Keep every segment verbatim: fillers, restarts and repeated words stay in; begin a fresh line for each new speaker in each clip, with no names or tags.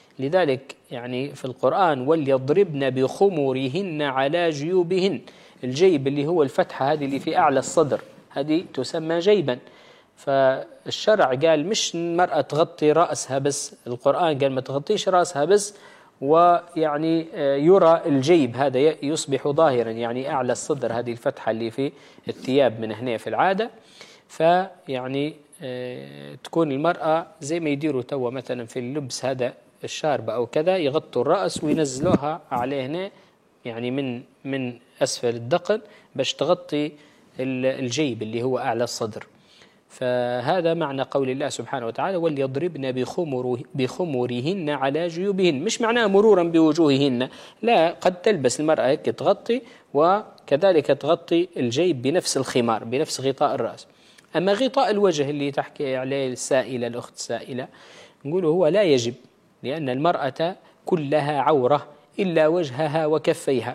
لذلك يعني في القرآن وليضربن بخمورهن على جيوبهن، الجيب اللي هو الفتحة هذه اللي في أعلى الصدر هذه تسمى جيبا. فالشرع قال مش المرأة تغطي رأسها بس، القرآن قال ما تغطيش رأسها بس، ويعني يرى الجيب هذا يصبح ظاهرا، يعني أعلى الصدر هذه الفتحة اللي في الثياب من هنا في العادة. فيعني تكون المرأة زي ما يديروا توا مثلا في اللبس هذا الشاربة أو كذا، يغطوا الرأس وينزلوها عليه هنا يعني من من أسفل الدقن باش تغطي الجيب اللي هو أعلى الصدر. فهذا معنى قول الله سبحانه وتعالى وليضربن بخمر بخمرهن على جيوبهن، مش معناه مرورا بوجوههن، لا، قد تلبس المرأة هيك تغطي وكذلك تغطي الجيب بنفس الخمار بنفس غطاء الرأس. أما غطاء الوجه اللي تحكي عليه السائلة الأخت السائلة، نقول هو لا يجب، لأن المرأة كلها عورة إلا وجهها وكفيها،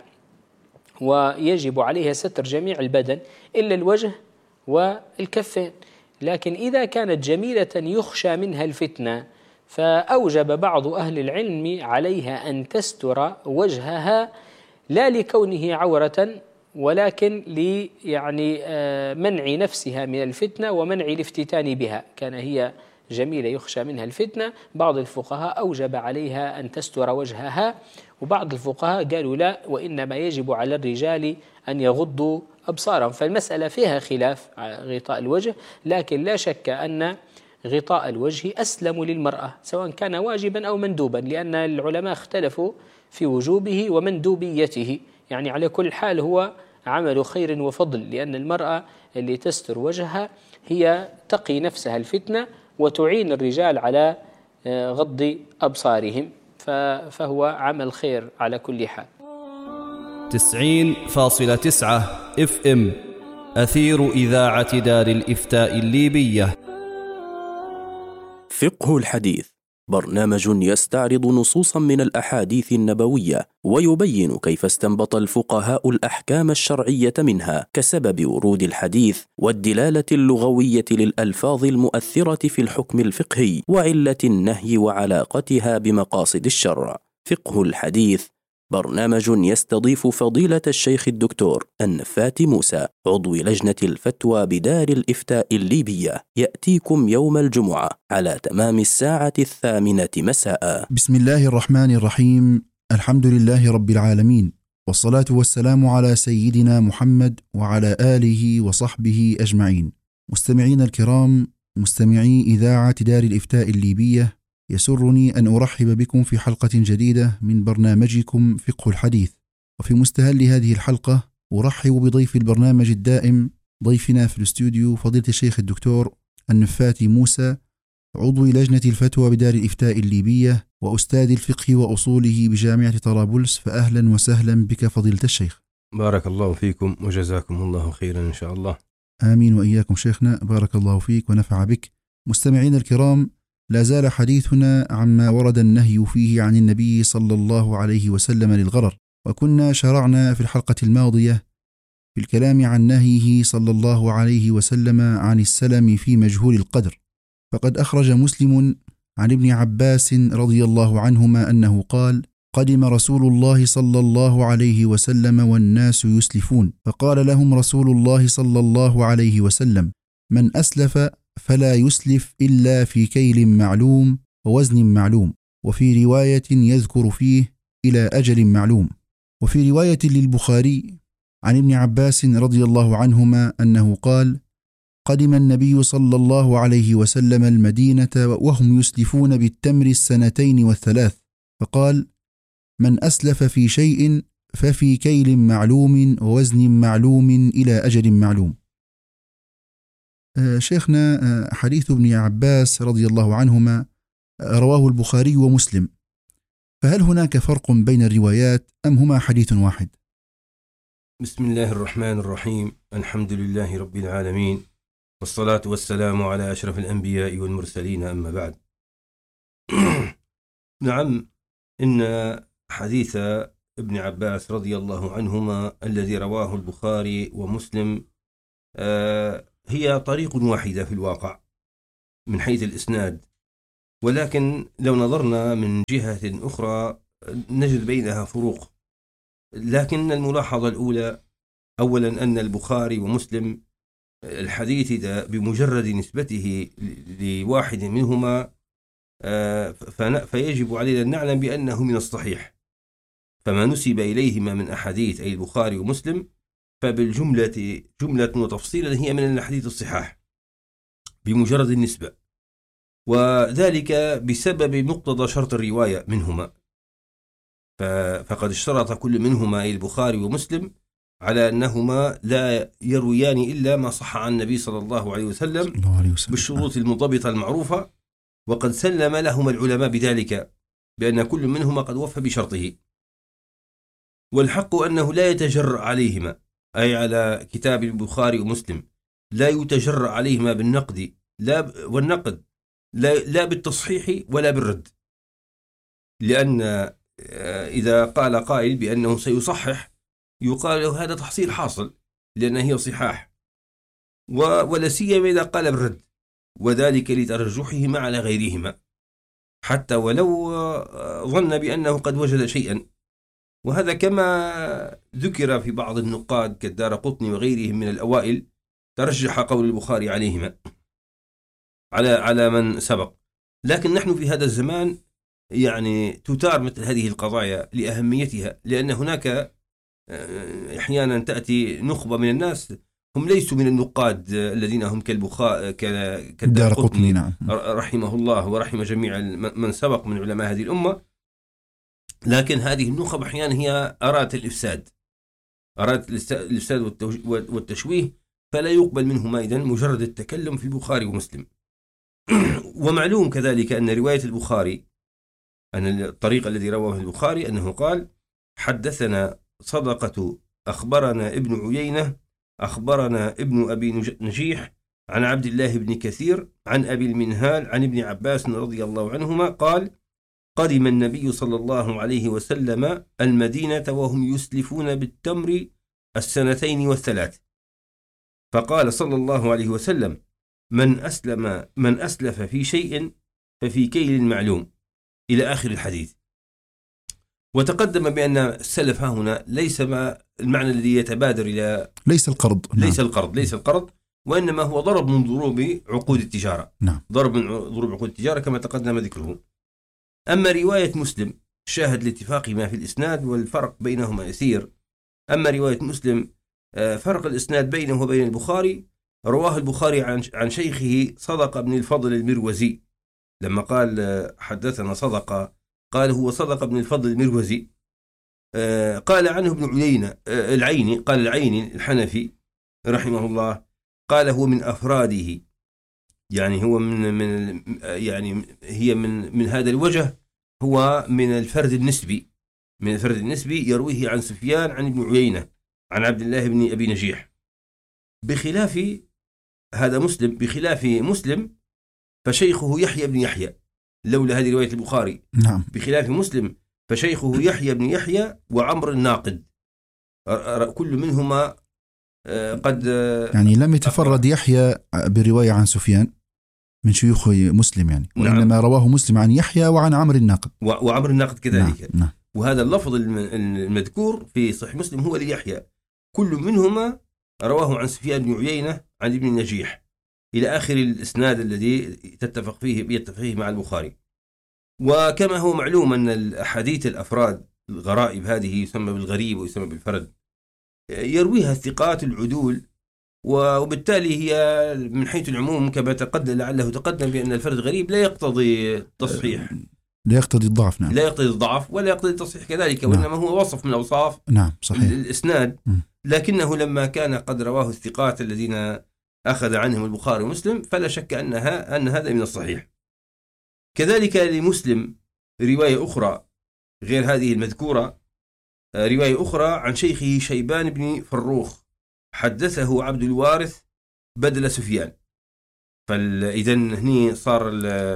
ويجب عليها ستر جميع البدن إلا الوجه والكفين. لكن إذا كانت جميلة يخشى منها الفتنة فأوجب بعض أهل العلم عليها أن تستر وجهها، لا لكونه عورة ولكن لي يعني منع نفسها من الفتنة ومنع الافتتان بها. كان هي جميلة يخشى منها الفتنة، بعض الفقهاء أوجب عليها أن تستر وجهها، وبعض الفقهاء قالوا لا، وإنما يجب على الرجال أن يغضوا أبصارهم. فالمسألة فيها خلاف غطاء الوجه، لكن لا شك أن غطاء الوجه أسلم للمرأة سواء كان واجبا أو مندوبا، لأن العلماء اختلفوا في وجوبه ومندوبيته، يعني على كل حال هو عمل خير وفضل، لأن المرأة اللي تستر وجهها هي تقي نفسها الفتنة وتعين الرجال على غض أبصارهم، فهو عمل خير على كل حال.
تسعين فاصلة تسعة اف ام أثير إذاعة دار الإفتاء الليبية.
فقه الحديث برنامج يستعرض نصوصا من الأحاديث النبوية ويبين كيف استنبط الفقهاء الأحكام الشرعية منها كسبب ورود الحديث والدلالة اللغوية للألفاظ المؤثرة في الحكم الفقهي وعلة النهي وعلاقتها بمقاصد الشرع. فقه الحديث برنامج يستضيف فضيلة الشيخ الدكتور النفات موسى عضو لجنة الفتوى بدار الإفتاء الليبية، يأتيكم يوم الجمعة على تمام الساعة الثامنة مساء.
بسم الله الرحمن الرحيم، الحمد لله رب العالمين، والصلاة والسلام على سيدنا محمد وعلى آله وصحبه أجمعين. مستمعين الكرام، مستمعي إذاعة دار الإفتاء الليبية، يسرني أن أرحب بكم في حلقة جديدة من برنامجكم فقه الحديث. وفي مستهل هذه الحلقة أرحب بضيف البرنامج الدائم، ضيفنا في الاستوديو فضيلة الشيخ الدكتور النفات موسى عضو لجنة الفتوى بدار الإفتاء الليبية وأستاذ الفقه وأصوله بجامعة طرابلس. فأهلا وسهلا بك فضيلة الشيخ.
بارك الله فيكم وجزاكم الله خيرا إن شاء الله.
آمين وإياكم شيخنا، بارك الله فيك ونفع بك. مستمعين الكرام، لا زال حديثنا عما ورد النهي فيه عن النبي صلى الله عليه وسلم للغرر، وكنا شرعنا في الحلقة الماضية في الكلام عن نهيه صلى الله عليه وسلم عن السلم في مجهول القدر. فقد أخرج مسلم عن ابن عباس رضي الله عنهما أنه قال: قدم رسول الله صلى الله عليه وسلم والناس يسلفون، فقال لهم رسول الله صلى الله عليه وسلم: من أسلف فلا يسلف إلا في كيل معلوم ووزن معلوم، وفي رواية يذكر فيه إلى أجل معلوم. وفي رواية للبخاري عن ابن عباس رضي الله عنهما أنه قال: قدم النبي صلى الله عليه وسلم المدينة وهم يسلفون بالتمر السنتين والثلاث، فقال: من أسلف في شيء ففي كيل معلوم ووزن معلوم إلى أجل معلوم. شيخنا، حديث ابن عباس رضي الله عنهما رواه البخاري ومسلم، فهل هناك فرق بين الروايات أم هما حديث واحد؟
بسم الله الرحمن الرحيم، الحمد لله رب العالمين، والصلاة والسلام على أشرف الأنبياء والمرسلين، أما بعد. نعم، إن حديث ابن عباس رضي الله عنهما الذي رواه البخاري ومسلم آه هي طريق واحدة في الواقع من حيث الإسناد، ولكن لو نظرنا من جهة أخرى نجد بينها فروق. لكن الملاحظة الأولى أولا أن البخاري ومسلم الحديث ده بمجرد نسبته لواحد منهما فيجب علينا أن نعلم بأنه من الصحيح، فما نسب إليهما من أحاديث أي البخاري ومسلم فبالجملة جملة وتفصيلا هي من الحديث الصحاح بمجرد النسبة، وذلك بسبب مقتضى شرط الرواية منهما. فقد اشترط كل منهما أي البخاري ومسلم على أنهما لا يرويان إلا ما صح عن النبي صلى الله عليه وسلم بالشروط المنضبطة المعروفة، وقد سلم لهما العلماء بذلك بأن كل منهما قد وفى بشرطه. والحق أنه لا يتجرأ عليهما أي على كتاب البخاري ومسلم لا يتجرأ عليهما بالنقد لا والنقد لا, لا بالتصحيح ولا بالرد، لأن إذا قال قائل بأنه سيصحح يقال له هذا تحصيل حاصل لأن هي صحاح، ولا سيما إذا قال بالرد، وذلك لترجحهما على غيرهما حتى ولو ظن بأنه قد وجد شيئا. وهذا كما ذكر في بعض النقاد كالدارقطني وغيرهم من الأوائل ترجح قول البخاري عليهما على على من سبق. لكن نحن في هذا الزمان يعني تثار مثل هذه القضايا لأهميتها، لأن هناك أحيانا تأتي نخبة من الناس هم ليسوا من النقاد الذين هم كالبخاري كالدارقطني
نعم.
رحمه الله ورحم جميع من سبق من علماء هذه الأمة، لكن هذه النخب أحيانا هي أرادت الإفساد أرادت الإفساد والتشويه، فلا يقبل منهما إذن مجرد التكلم في البخاري ومسلم. ومعلوم كذلك أن رواية البخاري أن الطريق الذي رواه البخاري أنه قال حدثنا صدقة أخبرنا ابن عيينة أخبرنا ابن أبي نجيح عن عبد الله بن كثير عن أبي المنهال عن ابن عباس رضي الله عنهما قال قدم النبي صلى الله عليه وسلم المدينة وهم يسلفون بالتمر السنتين والثلاث، فقال صلى الله عليه وسلم من أسلم من أسلف في شيء ففي كيل معلوم إلى آخر الحديث. وتقدم بأن السلف هنا ليس ما المعنى الذي يتبادر إلى
ليس القرض
ليس
نعم.
القرض ليس القرض وإنما هو ضرب من ضروب عقود التجارة
نعم.
ضرب من ضروب عقود التجارة كما تقدم ذكره. أما رواية مسلم شاهد لاتفاقهما في الإسناد والفرق بينهما يسير. أما رواية مسلم فرق الإسناد بينه وبين البخاري، رواه البخاري عن عن شيخه صدق بن الفضل المروزي، لما قال حدثنا صدقة قال هو صدق بن الفضل المروزي. قال عنه ابن عيينة العيني قال العيني الحنفي رحمه الله قال هو من أفراده، يعني هو من من يعني هي من من هذا الوجه هو من الفرد النسبي من الفرد النسبي يرويه عن سفيان عن ابن عيينة عن عبد الله بن أبي نجيح، بخلاف هذا مسلم بخلاف مسلم فشيخه يحيى بن يحيى لولا هذه رواية البخاري.
نعم.
بخلاف مسلم فشيخه يحيى بن يحيى وعمر الناقد كل منهما قد
يعني لم يتفرد يحيى بالرواية عن سفيان من شيوخ مسلم يعني، وإنما نعم. رواه مسلم عن يحيى وعن عمر الناقد
وعمر الناقد كذلك.
نعم. نعم.
وهذا اللفظ المذكور في صحيح مسلم هو ليحيى، كل منهما رواه عن سفيان بن عيينة عن ابن النجيح إلى آخر الإسناد الذي تتفق فيه يتفق فيه مع البخاري. وكما هو معلوم أن الأحاديث الأفراد الغرائب هذه يسمى بالغريب ويسمى بالفرد يرويها الثقات العدول، وبالتالي هي من حيث العموم كما تقدم لعله تقدم بأن الفرد غريب لا يقتضي التصحيح
لا يقتضي الضعف. نعم.
لا يقتضي الضعف ولا يقتضي التصحيح كذلك. نعم. وإنما هو وصف من أوصاف
نعم صحيح
الإسناد. م. لكنه لما كان قد رواه الثقات الذين أخذ عنهم البخاري ومسلم فلا شك أنها أن هذا من الصحيح. كذلك لمسلم رواية أخرى غير هذه المذكورة، رواية أخرى عن شيخه شيبان بن فروخ حدثه عبد الوارث بدل سفيان. فإذن هني صار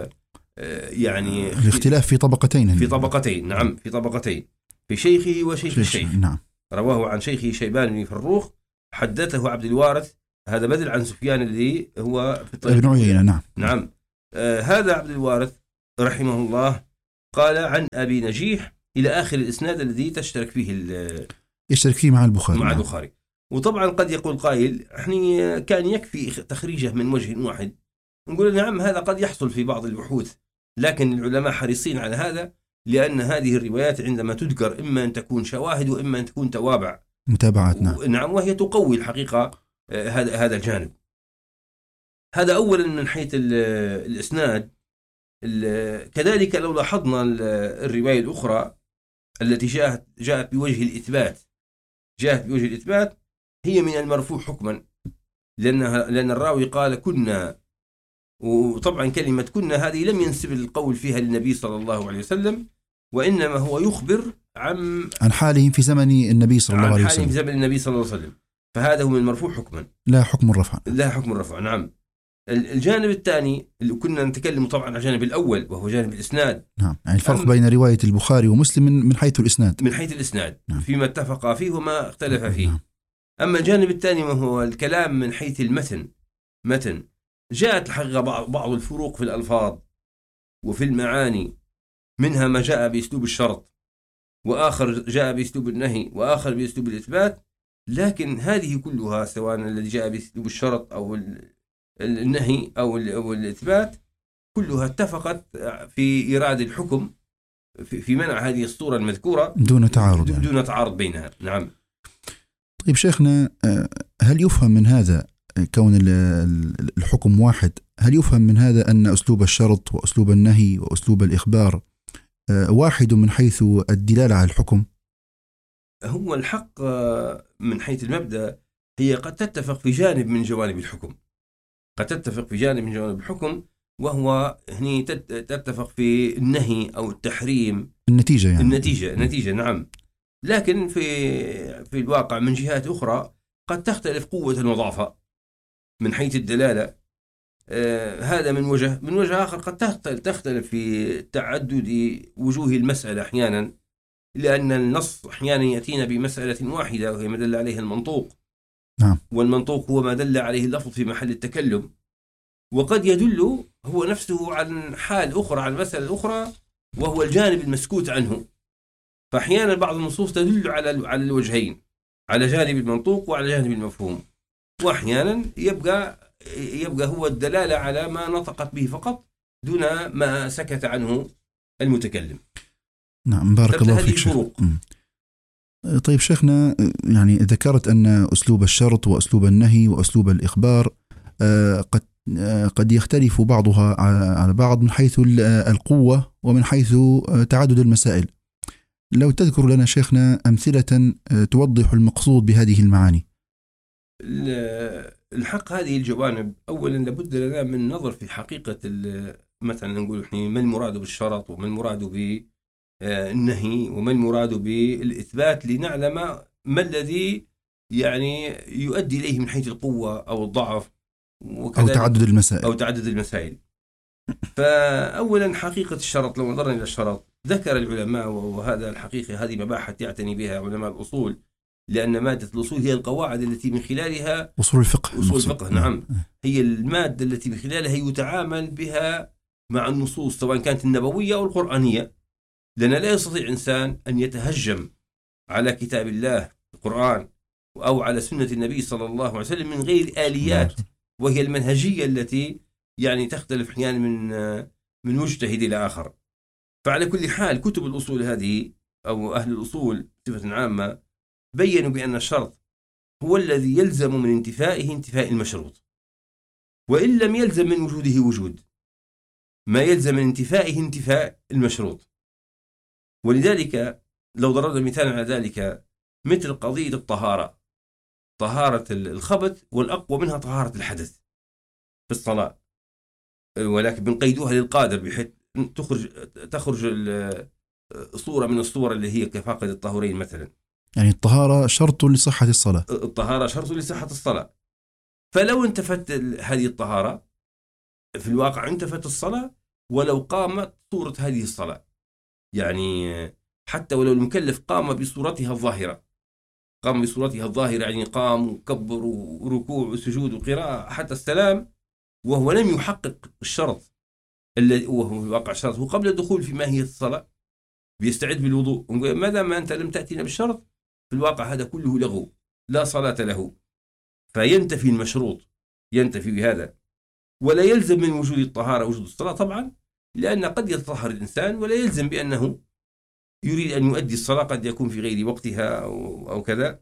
يعني
الاختلاف في طبقتين
في طبقتين نعم في طبقتين في شيخه وشيخ شيخ الشيخ.
نعم.
رواه عن شيخه شيبان بن فروخ حدثه عبد الوارث، هذا بدل عن سفيان الذي هو في
ابن عيينة. نعم.
نعم. آه هذا عبد الوارث رحمه الله قال عن أبي نجيح إلى آخر الإسناد الذي تشترك فيه
يشترك فيه مع البخاري
مع البخاري. وطبعا قد يقول قائل احنا كان يكفي تخريجه من وجه واحد، نقول نعم هذا قد يحصل في بعض البحوث، لكن العلماء حريصين على هذا، لأن هذه الروايات عندما تذكر إما أن تكون شواهد وإما أن تكون توابع
متابعات. نعم.
نعم، وهي تقوي الحقيقة هذا هذا الجانب. هذا أولا من حيث الإسناد. كذلك لو لاحظنا الرواية الأخرى التي جاءت جاءت بوجه الإثبات جاءت بوجه الإثبات هي من المرفوع حكما، لأنها لأن الراوي قال كنا، وطبعا كلمة كنا هذه لم ينسب القول فيها للنبي صلى الله عليه وسلم، وإنما هو يخبر عن
عن حالهم في زمن النبي صلى الله عليه وسلم، عن حالهم
في زمن النبي صلى الله عليه وسلم، فهذا هو من المرفوع حكما
لا حكم الرفع.
لا حكم الرفع. نعم. الجانب الثاني اللي كنا نتكلم طبعا عن الجانب الأول وهو جانب الإسناد.
نعم، يعني الفرق بين رواية البخاري ومسلم من حيث الإسناد
من حيث الإسناد.
نعم.
فيما اتفق فيه وما اختلف فيه.
نعم.
أما الجانب الثاني وهو الكلام من حيث المتن، متن جاءت الحقيقة بعض, بعض الفروق في الألفاظ وفي المعاني، منها ما جاء بأسلوب الشرط، وآخر جاء بأسلوب النهي، وآخر بأسلوب الإثبات، لكن هذه كلها سواء الذي جاء بأسلوب الشرط أو النهي أو الإثبات كلها اتفقت في إيراد الحكم في منع هذه الصورة المذكورة
دون تعارض
دون, دون تعارض بينها. نعم.
طيب شيخنا، هل يفهم من هذا كون الحكم واحد، هل يفهم من هذا أن أسلوب الشرط وأسلوب النهي وأسلوب الإخبار واحد من حيث الدلالة على الحكم؟
هو الحق من حيث المبدأ هي قد تتفق في جانب من جوانب الحكم، قد تتفق في جانب من جوانب الحكم، وهو هني تتفق في النهي أو التحريم،
النتيجة يعني.
النتيجة النتيجة نعم. لكن في في الواقع من جهات أخرى قد تختلف قوة وضعفها من حيث الدلالة. آه هذا من وجه. من وجه آخر قد تختلف في تعدد وجوه المسألة أحيانا، لأن النص أحيانا يأتينا بمسألة واحدة وهي ما دل عليه المنطوق.
نعم.
والمنطوق هو ما دل عليه اللفظ في محل التكلم، وقد يدل هو نفسه عن حال أخرى، عن مسألة أخرى، وهو الجانب المسكوت عنه. فأحيانا بعض النصوص تدل على على الوجهين، على جانب المنطوق وعلى جانب المفهوم، وأحيانا يبقى يبقى هو الدلالة على ما نطقت به فقط دون ما سكت عنه المتكلم.
نعم، بارك الله فيك شيخ. طيب شيخنا، يعني ذكرت أن أسلوب الشرط وأسلوب النهي وأسلوب الإخبار قد قد يختلف بعضها على بعض من حيث القوة ومن حيث تعدد المسائل. لو تذكر لنا شيخنا أمثلة توضح المقصود بهذه المعاني.
الحق هذه الجوانب أولا لابد لنا من نظر في حقيقة، مثلا نقول ما المراد بالشرط وما المراد بالنهي وما المراد بالإثبات، لنعلم ما الذي يعني يؤدي إليه من حيث القوة أو الضعف
أو تعدد المسائل
أو تعدد المسائل. فأولا حقيقة الشرط، لو نظرنا إلى الشرط ذكر العلماء، وهذا الحقيقة هذه مباحث يعتني بها علماء الأصول، لأن مادة الأصول هي القواعد التي من خلالها
أصول الفقه
أصول الفقه نعم، هي المادة التي من خلالها يتعامل بها مع النصوص سواء كانت النبوية أو القرآنية، لأن لا يستطيع إنسان أن يتهجم على كتاب الله القرآن أو على سنة النبي صلى الله عليه وسلم من غير آليات، وهي المنهجية التي يعني تختلف أحيانا من من مجتهد إلى آخر. فعلى كل حال كتب الأصول هذه أو أهل الأصول بصفة عامة بيّنوا بأن الشرط هو الذي يلزم من انتفائه انتفاء المشروط، وإن لم يلزم من وجوده وجود ما يلزم من انتفائه انتفاء المشروط. ولذلك لو ضربنا مثالا على ذلك مثل قضية الطهارة، طهارة الخبث والأقوى منها طهارة الحدث في الصلاة، ولكن بنقيدوها للقادر بحيث تخرج تخرج صورة من الصور اللي هي كفاقد الطهورين مثلا.
يعني الطهارة شرط لصحة الصلاة.
الطهارة شرط لصحة الصلاة، فلو انتفت هذه الطهارة في الواقع انتفت الصلاة ولو قامت صورة هذه الصلاة، يعني حتى ولو المكلف قام بصورتها الظاهرة، قام بصورتها الظاهرة يعني قام وكبر وركوع وسجود وقراءة حتى السلام، وهو لم يحقق الشرط الذي وهو في الواقع شرط، هو قبل الدخول في ماهية الصلاة بيستعد بالوضوء، ما دام أنت لم تأتينا بالشرط في الواقع هذا كله لغو لا صلاة له، فينتفي المشروط، ينتفي بهذا. ولا يلزم من وجود الطهارة وجود الصلاة طبعا، لأن قد يتطهر الإنسان ولا يلزم بأنه يريد أن يؤدي الصلاة، قد يكون في غير وقتها أو, أو كذا.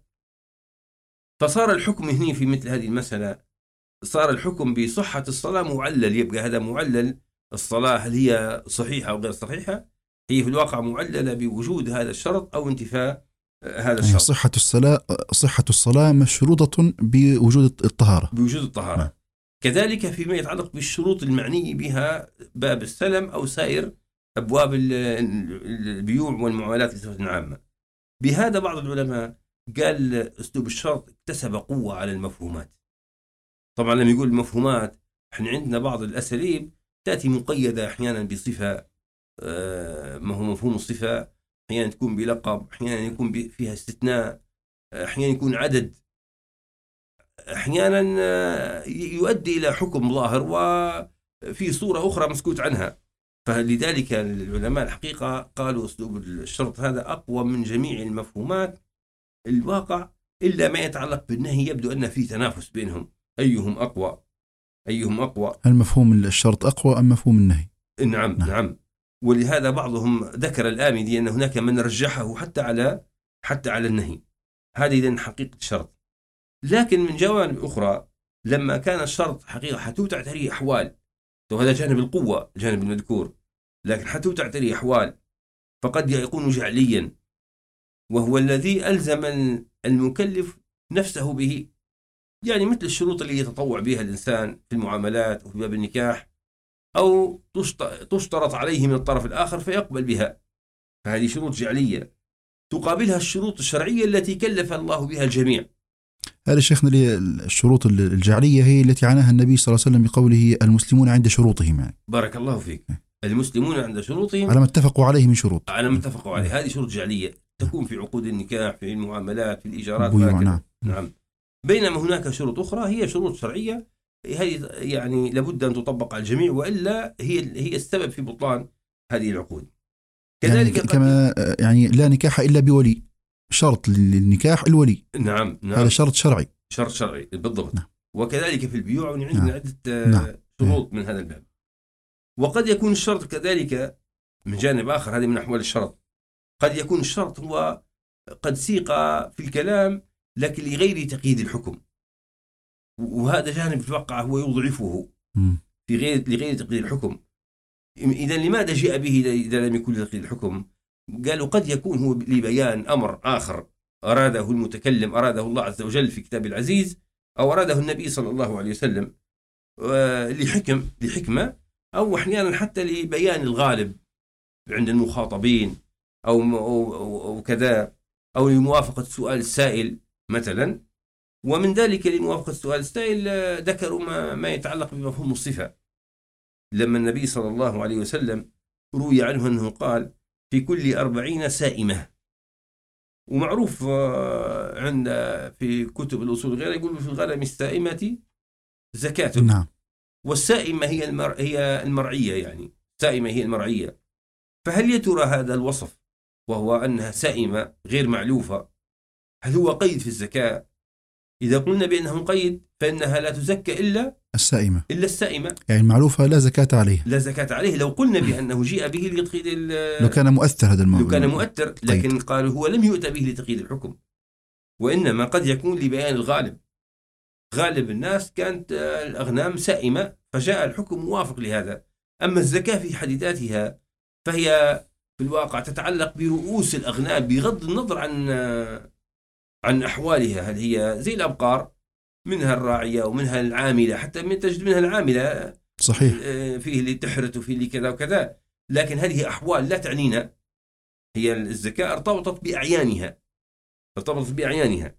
فصار الحكم هنا في مثل هذه المسألة، صار الحكم بصحة الصلاة معلل، يبقى هذا معلل الصلاة هل هي صحيحة أو غير صحيحة، هي في الواقع معللة بوجود هذا الشرط أو انتفاء هذا الشرط.
صحة الصلاة صحة الصلاة مشروطة بوجود الطهارة
بوجود الطهارة. م. كذلك فيما يتعلق بالشروط المعني بها باب السلم أو سائر أبواب البيوع والمعاملات بصفة عامة. بهذا بعض العلماء قال أسلوب الشرط اكتسب قوة على المفهومات. طبعا لما يقول المفهومات، احنا عندنا بعض الأساليب تأتي مقيدة أحيانا بصفة، ما هو مفهوم الصفة، أحيانا تكون بلقب، أحيانا يكون فيها استثناء، أحيانا يكون عدد، أحيانا يؤدي إلى حكم ظاهر وفي صورة أخرى مسكوت عنها. فلذلك العلماء الحقيقة قالوا أسلوب الشرط هذا أقوى من جميع المفهومات الواقع، إلا ما يتعلق بالنهي يبدو أن في تنافس بينهم، أيهم أقوى أيهم أقوى.
هل مفهوم الشرط أقوى أم مفهوم النهي؟
نعم نعم, نعم. ولهذا بعضهم ذكر الآمدي أن هناك من رجحه حتى على حتى على النهي. هذه إذن حقيقة الشرط. لكن من جوانب أخرى لما كان الشرط حقيقة حتو تعتري أحوال، وهذا جانب القوة جانب المذكور، لكن حتو تعتري أحوال فقد يكون جعليا، وهو الذي ألزم المكلف نفسه به، يعني مثل الشروط اللي يتطوع بها الإنسان في المعاملات وفي باب النكاح، أو تشترط عليه من الطرف الآخر فيقبل بها، فهذه شروط جعلية تقابلها الشروط الشرعية التي كلف الله بها الجميع.
هذا شيخنا الشروط الجعلية هي التي عناها النبي صلى الله عليه وسلم بقوله المسلمون عند شروطهم، يعني.
بارك الله فيك. المسلمون عند شروطهم
على ما اتفقوا عليه من شروط،
على ما اتفقوا عليه. هذه شروط جعلية تكون في عقود النكاح، في المعاملات، في الإيجارات.
نعم.
نعم. بينما هناك شروط أخرى هي شروط شرعية، هذه يعني لابد أن تطبق على الجميع، وإلا هي هي السبب في بطلان هذه العقود.
كذلك يعني كما يعني لا نكاح إلا بولي، شرط للنكاح الولي.
نعم نعم.
هذا شرط شرعي.
شرط شرعي بالضبط.
نعم.
وكذلك في البيوع عندنا
نعم.
عدة
نعم.
شروط من هذا الباب. وقد يكون الشرط كذلك من جانب آخر، هذه من أحوال الشرط، قد يكون الشرط هو قد سيق في الكلام لكن لغير تقييد الحكم، وهذا جانب في الواقع هو يضعفه في غير لغير تقييد الحكم. إذا لماذا جاء به إذا لم يكن لتقييد الحكم؟ قالوا قد يكون هو لبيان أمر آخر أراده المتكلم، أراده الله عز وجل في كتاب العزيز، أو أراده النبي صلى الله عليه وسلم لحكم لحكمة، أو أحيانا حتى لبيان الغالب عند المخاطبين، أو, أو, أو, أو كذا، أو لموافقة سؤال السائل مثلا. ومن ذلك لموافقة سؤال السائل ذكروا ما, ما يتعلق بمفهوم الصفة، لما النبي صلى الله عليه وسلم روي عنه أنه قال في كل أربعين سائمة، ومعروف عند في كتب الأصول غير يقول في الغنم السائمة زكاة.
نعم.
والسائمة هي المر... هي المرعية، يعني سائمة هي المرعية. فهل يترى هذا الوصف وهو أنها سائمة غير معلوفة هل هو قيد في الزكاة؟ إذا قلنا بأنه قيد فإنها لا تزكى إلا
السائمة
إلا السائمة،
يعني المعلوفة لا زكاة عليه
لا زكاة عليه. لو قلنا بأنه جاء به لتقييد
لو كان مؤثر هذا الموضوع،
لو كان مؤثر، لكن قالوا هو لم يؤتى به لتقييد الحكم، وإنما قد يكون لبيان الغالب. غالب الناس كانت الأغنام سائمة فجاء الحكم موافق لهذا. أما الزكاة في حد ذاتها فهي في الواقع تتعلق برؤوس الأغنام بغض النظر عن عن أحوالها، هل هي زي الأبقار منها الراعية ومنها العاملة، حتى من تجد منها العاملة
صحيح،
فيه اللي تحرث وفيه اللي كذا وكذا، لكن هذه أحوال لا تعنينا. هي الزكاة ارتبطت بأعيانها ارتبطت بأعيانها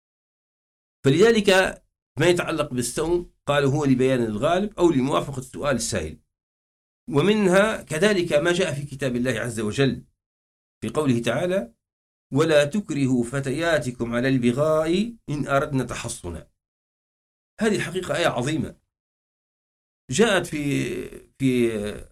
فلذلك ما يتعلق بالصوم قالوا هو لبيان الغالب أو لموافقة سؤال السائل. ومنها كذلك ما جاء في كتاب الله عز وجل في قوله تعالى ولا تكرهوا فتياتكم على البغاء إن أردنا تحصنا. هذه الحقيقة آية عظيمة جاءت في في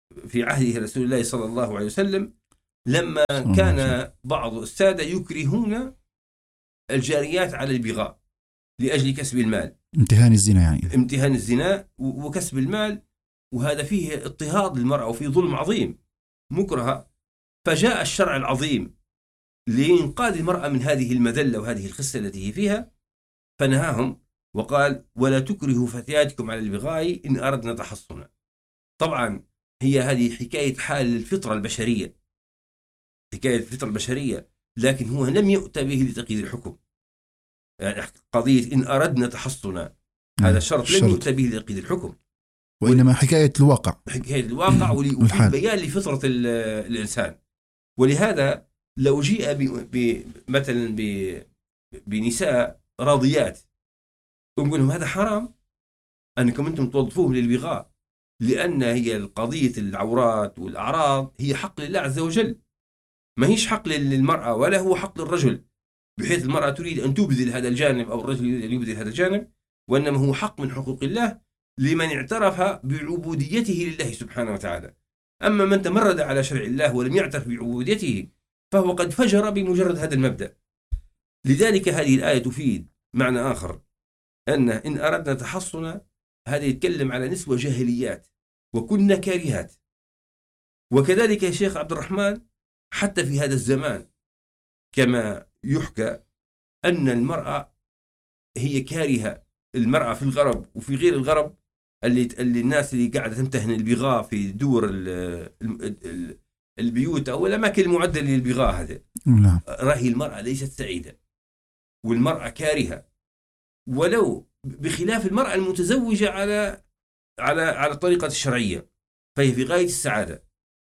في عهده رسول الله صلى الله عليه وسلم لما كان بعض السادة يكرهون الجاريات على البغاء لأجل كسب المال،
امتهان الزنا يعني
امتهان الزنا وكسب المال، وهذا فيه اضطهاد للمرأة وفيه ظلم عظيم مكرهة. فجاء الشرع العظيم لإنقاذ المرأة من هذه المذلة وهذه الخسة التي هي فيها، فنهاهم وقال ولا تكرهوا فتياتكم على البغاء إن أردنا تحصنا. طبعا هي هذه حكاية حال الفطرة البشرية، حكاية الفطرة البشرية، لكن هو لم يؤتى به لتقييد الحكم. يعني قضية إن أردنا تحصنا هذا الشرط لم يؤتى به لتقييد الحكم،
وإنما حكاية الواقع،
حكاية الواقع والبيان لفطرة الإنسان. ولهذا لو جيء مثلا بنساء راضيات ونقول لهم هذا حرام أنكم أنتم توظفوهم للبغاء، لأن هي القضية العورات والأعراض هي حق لله عز وجل، ما هيش حق للمرأة ولا هو حق للرجل، بحيث المرأة تريد أن تبذل هذا الجانب أو الرجل يريد أن يبذل هذا الجانب، وإنما هو حق من حقوق الله لمن اعترف بعبوديته لله سبحانه وتعالى. أما من تمرد على شرع الله ولم يعترف بعبوديته فهو قد فجر بمجرد هذا المبدأ. لذلك هذه الآية تفيد معنى آخر، أن إن أردنا تحصنا هذا يتكلم على نسوة جاهليات وكنا كارهات. وكذلك يا شيخ عبد الرحمن حتى في هذا الزمان كما يحكى أن المرأة هي كارهة، المرأة في الغرب وفي غير الغرب اللي, اللي الناس اللي قاعدة تمتهن البغاء في دور البيوت أو الأماكن المعدة للبغاء هذا، رأي المرأة ليست سعيدة والمرأة كارهة، ولو بخلاف المرأة المتزوجة على على على الطريقة الشرعية فهي في غاية السعادة.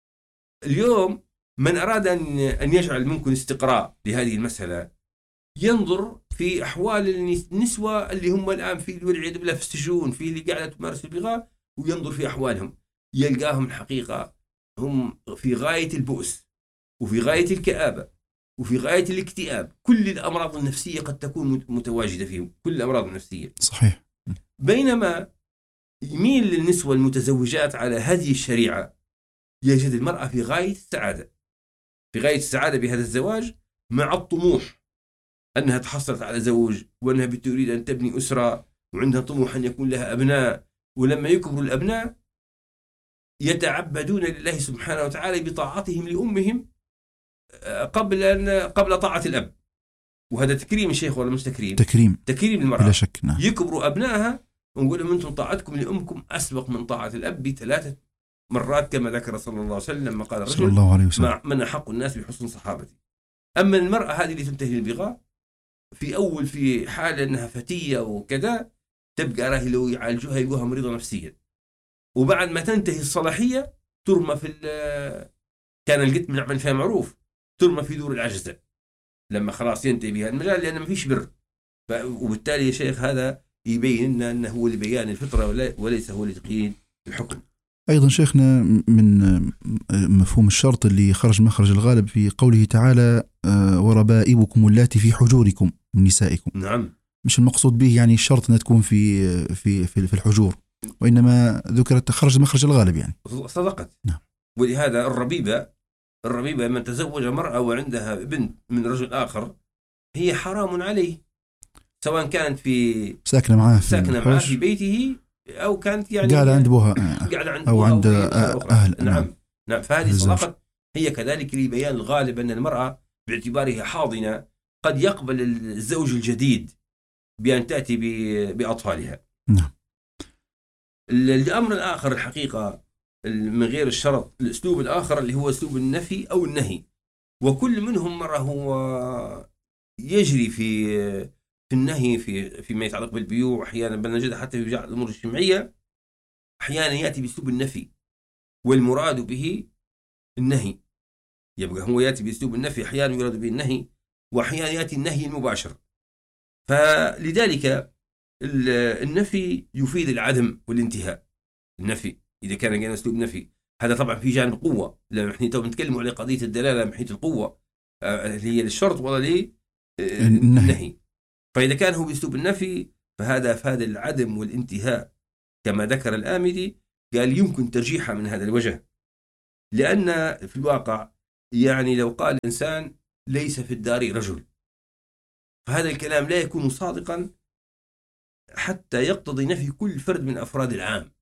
اليوم من أراد أن أن يجعل منكم استقراء لهذه المسألة ينظر في أحوال النسوة اللي هم الآن في والعياذ بالله في السجون، في اللي قاعدة تمارس البغاء، وينظر في أحوالهم يلقاهم الحقيقة هم في غاية البؤس وفي غاية الكآبة وفي غاية الاكتئاب. كل الأمراض النفسية قد تكون متواجدة فيهم، كل الأمراض النفسية.
صحيح.
بينما يميل للنسوة المتزوجات على هذه الشريعة يجد المرأة في غاية السعادة، في غاية السعادة بهذا الزواج، مع الطموح أنها تحصلت على زوج وأنها بتريد أن تبني أسرة وعندها طموح أن يكون لها أبناء، ولما يكبروا الأبناء يتعبدون لله سبحانه وتعالى بطاعتهم لأمهم قبل أن قبل طاعة الأب. وهذا تكريم الشيخ ولا مش تكريم؟
تكريم
تكريم المرأة
بلا شك. نعم.
يكبروا أبنائها ونقول لهم أنتم طاعتكم لأمكم أسبق من طاعة الأب بثلاثة مرات كما ذكر صلى الله عليه وسلم لما قال الرجل
صلى الله عليه وسلم
مع من أحق الناس بحسن صحابتي. أما المرأة هذه اللي تنتهي البغاء في أول في حال أنها فتية وكذا تبقى راهي لو يعالجوها يلقوها مريضة نفسيا، وبعد ما تنتهي الصلاحية ترمى في كان القت من فيها معروف ترمى في دور العجزة لما خلاص ينتهي بها المجال، لأن ما فيش بر. وبالتالي يا شيخ هذا يبين لنا أنه هو لبيان الفطرة وليس هو لتقييد الحكم.
أيضا شيخنا من مفهوم الشرط اللي خرج مخرج الغالب في قوله تعالى وربائبكم اللاتي في حجوركم من نسائكم.
نعم.
مش المقصود به يعني الشرط أنها تكون في في في الحجور، وإنما ذكرت خرج مخرج الغالب يعني.
صدقت.
نعم.
ولهذا الربيبة الربيبة من تزوج مرأة وعندها بنت من رجل آخر هي حرام عليه، سواء كانت في
ساكنة معاه
ساكنة معاه في بيته أو كانت يعني
قاعدة عند أبوها
قاعدة عند
أو عند أهل.
نعم. نعم. نعم. فهذه صدقت هي كذلك لبيان الغالب أن المرأة باعتبارها حاضنة قد يقبل الزوج الجديد بأن تأتي بأطفالها.
نعم.
الأمر الآخر الحقيقة من غير الشرط الأسلوب الآخر اللي هو أسلوب النفي أو النهي، وكل منهم مرة هو يجري في في النهي في فيما يتعلق بالبيوع، أحيانا بل نجد حتى في بعض الأمور الاجتماعية أحيانا يأتي بأسلوب النفي والمراد به النهي، يبقى هو يأتي بأسلوب النفي أحيانا يراد به النهي وأحيانا يأتي النهي المباشر. فلذلك النفي يفيد العدم والانتهاء. النفي إذا كان جانا أسلوب نفي هذا طبعا في جانب قوة، لأن نحن تو بنتكلم على قضية الدلالة من حيث القوة اللي هي للشرط ولا للنهي. فإذا كان هو بأسلوب النفي فهذا فاد العدم والانتهاء كما ذكر الآمدي، قال يمكن ترجيحها من هذا الوجه لأن في الواقع يعني لو قال إنسان ليس في الدار رجل، فهذا الكلام لا يكون صادقا حتى يقتضي نفي كل فرد من أفراد العام.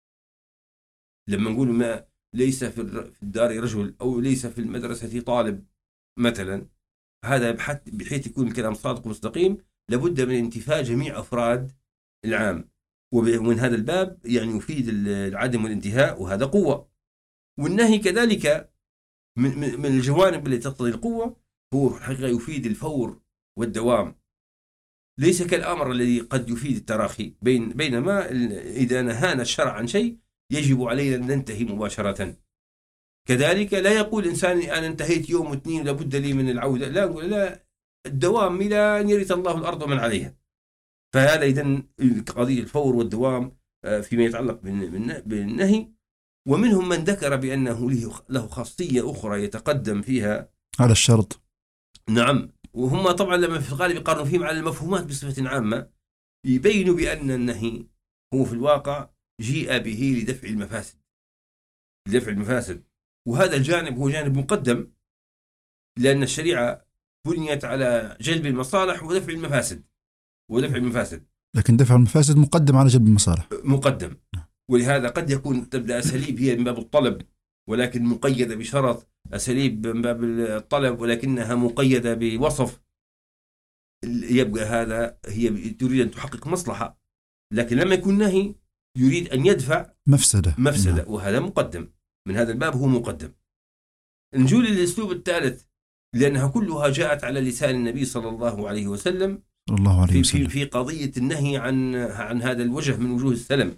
لما نقول ما ليس في الدار رجل أو ليس في المدرسة طالب مثلا، هذا بحيث يكون الكلام صادق ومستقيم لابد من انتفاء جميع أفراد العام، ومن هذا الباب يعني يفيد العدم والانتهاء، وهذا قوة. والنهي كذلك من الجوانب التي تقتضي القوة هو في الحقيقة يفيد الفور والدوام، ليس كالأمر الذي قد يفيد التراخي، بين بينما إذا نهانا الشرع عن شيء يجب علينا أن ننتهي مباشرة. كذلك لا يقول إنسان أنا انتهيت يوم واثنين لابد لي من العودة، لا نقول لا، الدوام إلى أن يرث الله الأرض ومن عليها. فهذا إذن قضية الفور والدوام فيما يتعلق بالنهي. ومنهم من ذكر بأنه له خاصية أخرى يتقدم فيها
على الشرط.
نعم، وهم طبعا لما في الغالب يقارنوا فيهم على المفهومات بصفة عامة، يبينوا بأن النهي هو في الواقع جيء به لدفع المفاسد لدفع المفاسد وهذا الجانب هو جانب مقدم، لأن الشريعة بنيت على جلب المصالح ودفع المفاسد ودفع المفاسد
لكن دفع المفاسد مقدم على جلب المصالح
مقدم. ولهذا قد يكون تبدأ أساليب هي من باب الطلب ولكن مقيدة بشرط، أساليب من باب الطلب ولكنها مقيدة بوصف، يبقى هذا هي تريد أن تحقق مصلحة، لكن لما يكون نهي يريد أن يدفع
مفسدة
مفسدة وهذا مقدم، من هذا الباب هو مقدم. نجول للأسلوب الثالث لأنها كلها جاءت على لسان النبي صلى الله عليه وسلم
صلى الله عليه وسلم
في, في قضية النهي عن عن هذا الوجه من وجوه السلم.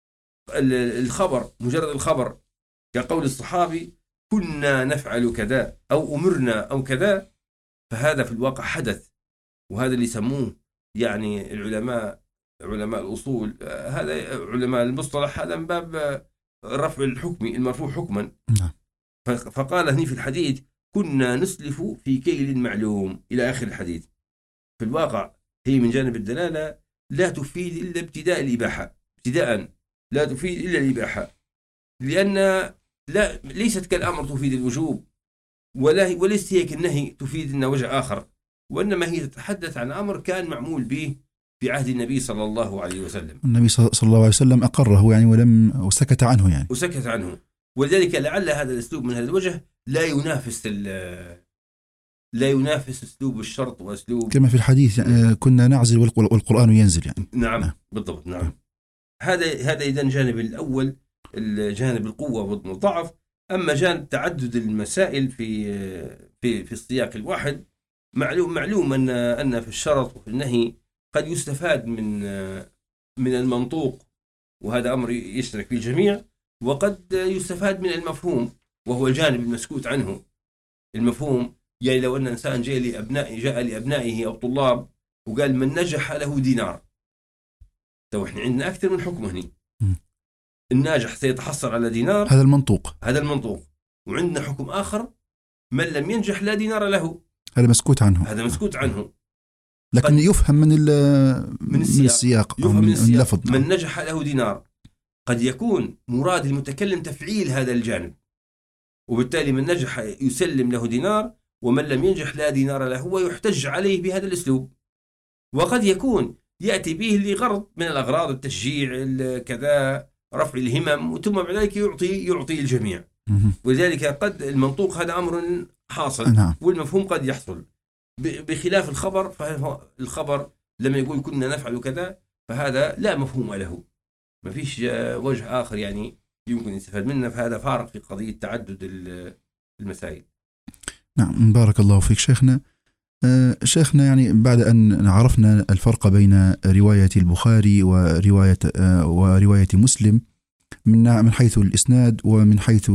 الخبر مجرد الخبر كقول الصحابي كنا نفعل كذا أو أمرنا أو كذا، فهذا في الواقع حدث، وهذا اللي يسموه يعني العلماء علماء الأصول، هذا علماء المصطلح، هذا من باب رفع الحكم المرفوع حكما. فقال هني في الحديث كنا نسلف في كيل معلوم إلى آخر الحديث. في الواقع هي من جانب الدلالة لا تفيد إلا ابتداء الإباحة، ابتداء لا تفيد إلا الإباحة، لأن لا ليست كالأمر تفيد الوجوب، ولا وليست هي كالنهي تفيد أن وجه آخر، وإنما هي تتحدث عن أمر كان معمول به في عهد النبي صلى الله عليه وسلم.
النبي صلى الله عليه وسلم أقره يعني ولم وسكت عنه يعني
وسكت عنه ولذلك لعل هذا الأسلوب من هذا الوجه لا ينافس لا ينافس أسلوب الشرط وأسلوب
كما في الحديث يعني كنا نعزل والقرآن ينزل يعني.
نعم, نعم. بالضبط. نعم. هذا هذا إذن جانب الأول، الجانب القوة والضعف. أما جانب تعدد المسائل في في في السياق الواحد، معلوم معلوم أن أن في الشرط وفي النهي قد يستفاد من من المنطوق، وهذا أمر يشترك فيه الجميع، وقد يستفاد من المفهوم وهو الجانب المسكوت عنه. المفهوم يعني لو أن إنسان جاء لأبنائه جاء لأبنائه أو طلاب وقال من نجح له دينار، تو إحنا عندنا أكثر من حكم هني. الناجح سيتحصل على دينار،
هذا المنطوق
هذا المنطوق وعندنا حكم آخر من لم ينجح لا دينار له،
هذا مسكوت عنه
هذا مسكوت عنه
لكن يفهم من
من السياق,
من السياق
يفهم من السياق.
اللفظ.
من نجح له دينار قد يكون مراد المتكلم تفعيل هذا الجانب، وبالتالي من نجح يسلم له دينار، ومن لم ينجح لا دينار له ويحتج عليه بهذا الأسلوب. وقد يكون يأتي به لغرض من الأغراض، التشجيع كذا، رفع الهمم، ثم بعد ذلك يعطي يعطي الجميع. ولذلك قد المنطوق هذا أمر حاصل،
نعم.
والمفهوم قد يحصل، بخلاف الخبر. فالخبر لما يقول كنا نفعل كذا فهذا لا مفهوم له، ما فيش وجه آخر يعني يمكن يستفاد منه، فهذا فارق في قضية تعدد المسائل.
نعم، بارك الله فيك شيخنا. آه شيخنا يعني بعد أن عرفنا الفرق بين رواية البخاري ورواية آه ورواية مسلم من من حيث الإسناد ومن حيث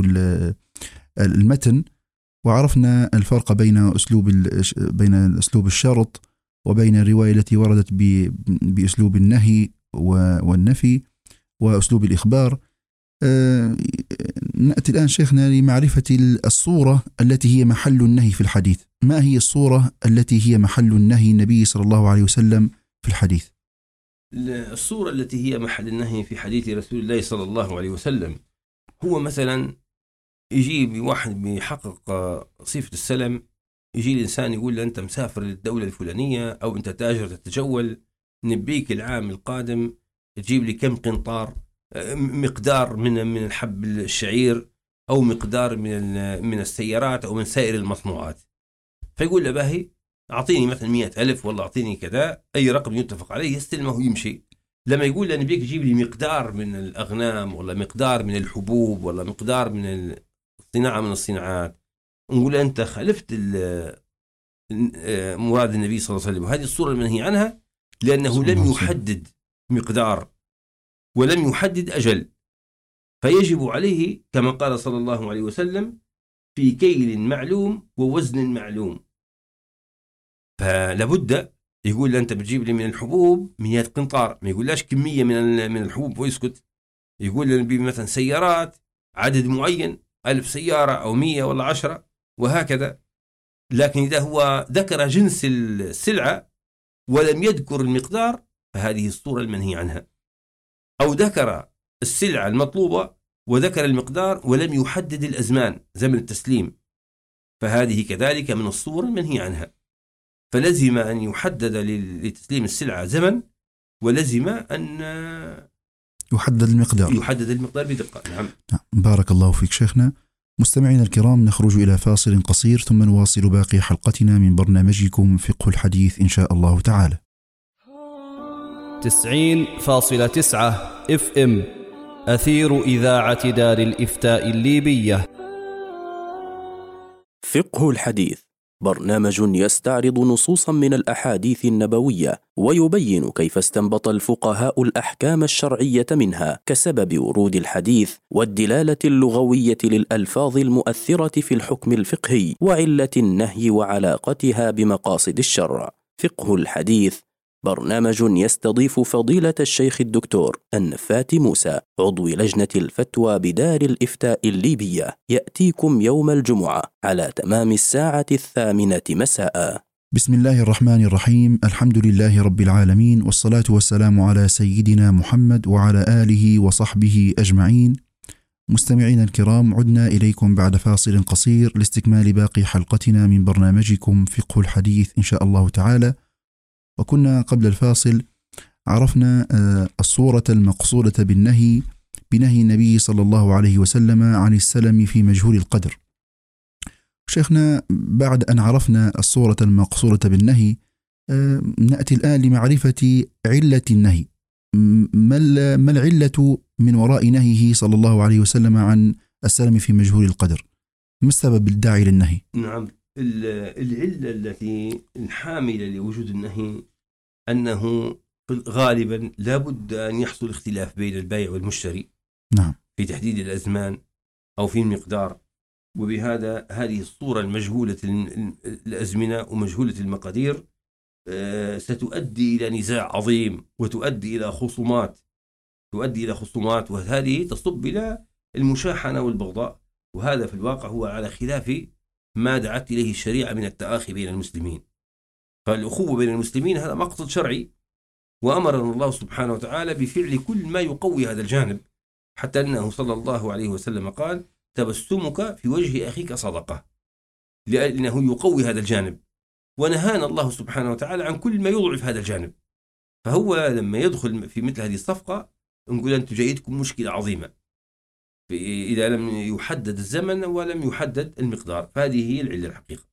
المتن، وعرفنا الفرق بين أسلوب بين أسلوب الشرط وبين الرواية التي وردت بأسلوب النهي والنفي وأسلوب الإخبار. أه نأتي الآن شيخنا لمعرفة الصورة التي هي محل النهي في الحديث. ما هي الصورة التي هي محل النهي النبي صلى الله عليه وسلم في الحديث؟
الصورة التي هي محل النهي في حديث رسول الله صلى الله عليه وسلم هو مثلا يجي واحد بيحقق صفة السلم، يجي الإنسان يقول له أنت مسافر للدولة الفلانية أو أنت تاجر تتجول، نبيك العام القادم تجيب لي كم قنطار مقدار من من الحب الشعير أو مقدار من من السيارات أو من سائر المصنوعات. فيقول له باهي أعطيني مثلا مئة ألف والله أعطيني كذا، أي رقم يتفق عليه يستلمه ويمشي. لما يقول له نبيك تجيب لي مقدار من الأغنام ولا مقدار من الحبوب ولا مقدار من الصناعة من الصناعات، نقول أنت خالفت مراد النبي صلى الله عليه وسلم. وهذه الصورة المنهي عنها، لأنه لم يحدد مقدار ولم يحدد أجل، فيجب عليه كما قال صلى الله عليه وسلم في كيل معلوم ووزن معلوم. فلابد يقول أنت بتجيب لي من الحبوب مئة قنطار، ما يقولش كمية من من الحبوب ويسكت، يقول لي مثلا سيارات عدد معين، ألف سيارة أو مية ولا عشرة وهكذا. لكن إذا هو ذكر جنس السلعة ولم يذكر المقدار فهذه الصورة المنهي عنها، أو ذكر السلعة المطلوبة وذكر المقدار ولم يحدد الأزمان زمن التسليم، فهذه كذلك من الصور المنهي عنها. فلزم أن يحدد لتسليم السلعة زمن، ولزم أن
يحدد المقدار
يحدد المقدار بدقة. نعم.
بارك الله فيك شيخنا. مستمعينا الكرام، نخرج إلى فاصل قصير ثم نواصل باقي حلقتنا من برنامجكم فقه الحديث إن شاء الله تعالى.
تسعين فاصلة تسعة اف ام أثير إذاعة دار الإفتاء الليبية.
فقه الحديث برنامج يستعرض نصوصا من الأحاديث النبوية ويبين كيف استنبط الفقهاء الأحكام الشرعية منها كسبب ورود الحديث والدلالة اللغوية للألفاظ المؤثرة في الحكم الفقهي وعلة النهي وعلاقتها بمقاصد الشرع. فقه الحديث برنامج يستضيف فضيلة الشيخ الدكتور النفات موسى عضو لجنة الفتوى بدار الإفتاء الليبية، يأتيكم يوم الجمعة على تمام الساعة الثامنة مساء.
بسم الله الرحمن الرحيم. الحمد لله رب العالمين، والصلاة والسلام على سيدنا محمد وعلى آله وصحبه أجمعين. مستمعينا الكرام، عدنا إليكم بعد فاصل قصير لاستكمال باقي حلقتنا من برنامجكم فقه الحديث إن شاء الله تعالى. وكنا قبل الفاصل عرفنا الصورة المقصودة بالنهي بنهي النبي صلى الله عليه وسلم عن السلم في مجهول القدر. شيخنا، بعد أن عرفنا الصورة المقصودة بالنهي، نأتي الآن لمعرفة علة النهي. ما العلة من وراء نهيه صلى الله عليه وسلم عن السلم في مجهول القدر؟ ما السبب الداعي للنهي؟
نعم، العلة التي الحاملة لوجود النهي أنه غالبا لابد أن يحصل اختلاف بين البائع والمشتري.
نعم.
في تحديد الأزمان أو في المقدار، وبهذا هذه الصورة المجهولة الأزمنة ومجهولة المقادير ستؤدي إلى نزاع عظيم وتؤدي إلى خصومات تؤدي إلى خصومات وهذه تصب إلى المشاحنة والبغضاء، وهذا في الواقع هو على خلاف ما دعت إليه الشريعة من التآخي بين المسلمين. فالأخوة بين المسلمين هذا مقصد شرعي، وأمرنا الله سبحانه وتعالى بفعل كل ما يقوي هذا الجانب، حتى أنه صلى الله عليه وسلم قال تبسمك في وجه أخيك صدقة، لأنه يقوي هذا الجانب. ونهانا الله سبحانه وتعالى عن كل ما يضعف هذا الجانب. فهو لما يدخل في مثل هذه الصفقة نقول أن تجايدكم مشكلة عظيمة إذا لم يحدد الزمن ولم يحدد المقدار، فهذه هي العلة الحقيقة.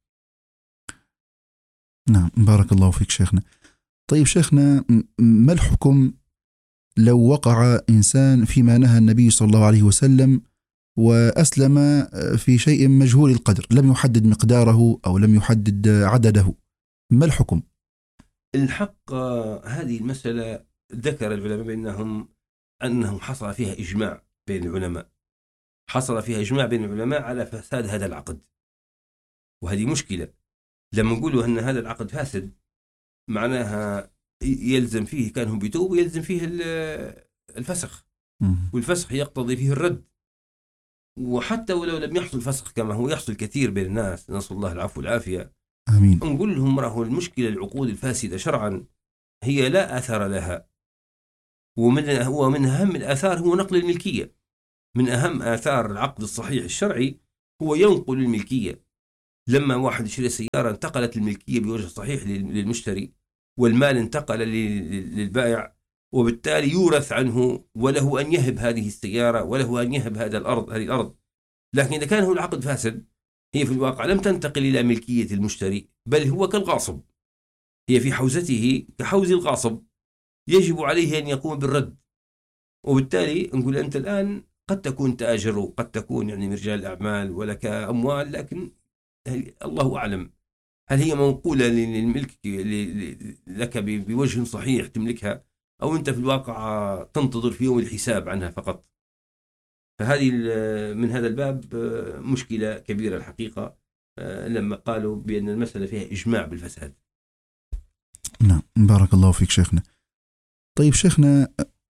نعم، بارك الله فيك شيخنا. طيب شيخنا، ما الحكم لو وقع إنسان فيما نهى النبي صلى الله عليه وسلم وأسلم في شيء مجهول القدر، لم يحدد مقداره أو لم يحدد عدده، ما الحكم؟
الحق هذه المسألة ذكر العلماء بأنهم أنهم حصل فيها إجماع بين العلماء حصل فيها إجماع بين العلماء على فساد هذا العقد، وهذه مشكلة. لما نقولوا أن هذا العقد فاسد معناها يلزم فيه كانهم بيتوب ويلزم فيه الفسخ، والفسخ يقتضي فيه الرد. وحتى ولو لم يحصل فسخ كما هو يحصل كثير بين الناس، نسأل الله العفو والعافية،
آمين،
نقول لهم راه المشكلة العقود الفاسدة شرعا هي لا أثر لها، ومن هو من أهم الآثار هو نقل الملكية. من أهم آثار العقد الصحيح الشرعي هو ينقل الملكية. لما واحد يشتري سيارة انتقلت الملكية بوجه صحيح للمشتري، والمال انتقل للبائع، وبالتالي يورث عنه، وله أن يهب هذه السيارة، وله أن يهب هذا الأرض هذه الأرض. لكن إذا كان هو العقد فاسد، هي في الواقع لم تنتقل إلى ملكية المشتري، بل هو كالغاصب، هي في حوزته كحوز الغاصب، يجب عليه أن يقوم بالرد. وبالتالي نقول أنت الآن قد تكون تاجر وقد تكون يعني من رجال الأعمال ولك أموال، لكن الله أعلم هل هي منقولة للملك لك بوجه صحيح تملكها، أو أنت في الواقع تنتظر في يوم الحساب عنها فقط. فهذه من هذا الباب مشكلة كبيرة الحقيقة، لما قالوا بأن المسألة فيها إجماع بالفساد.
نعم، بارك الله فيك شيخنا. طيب شيخنا،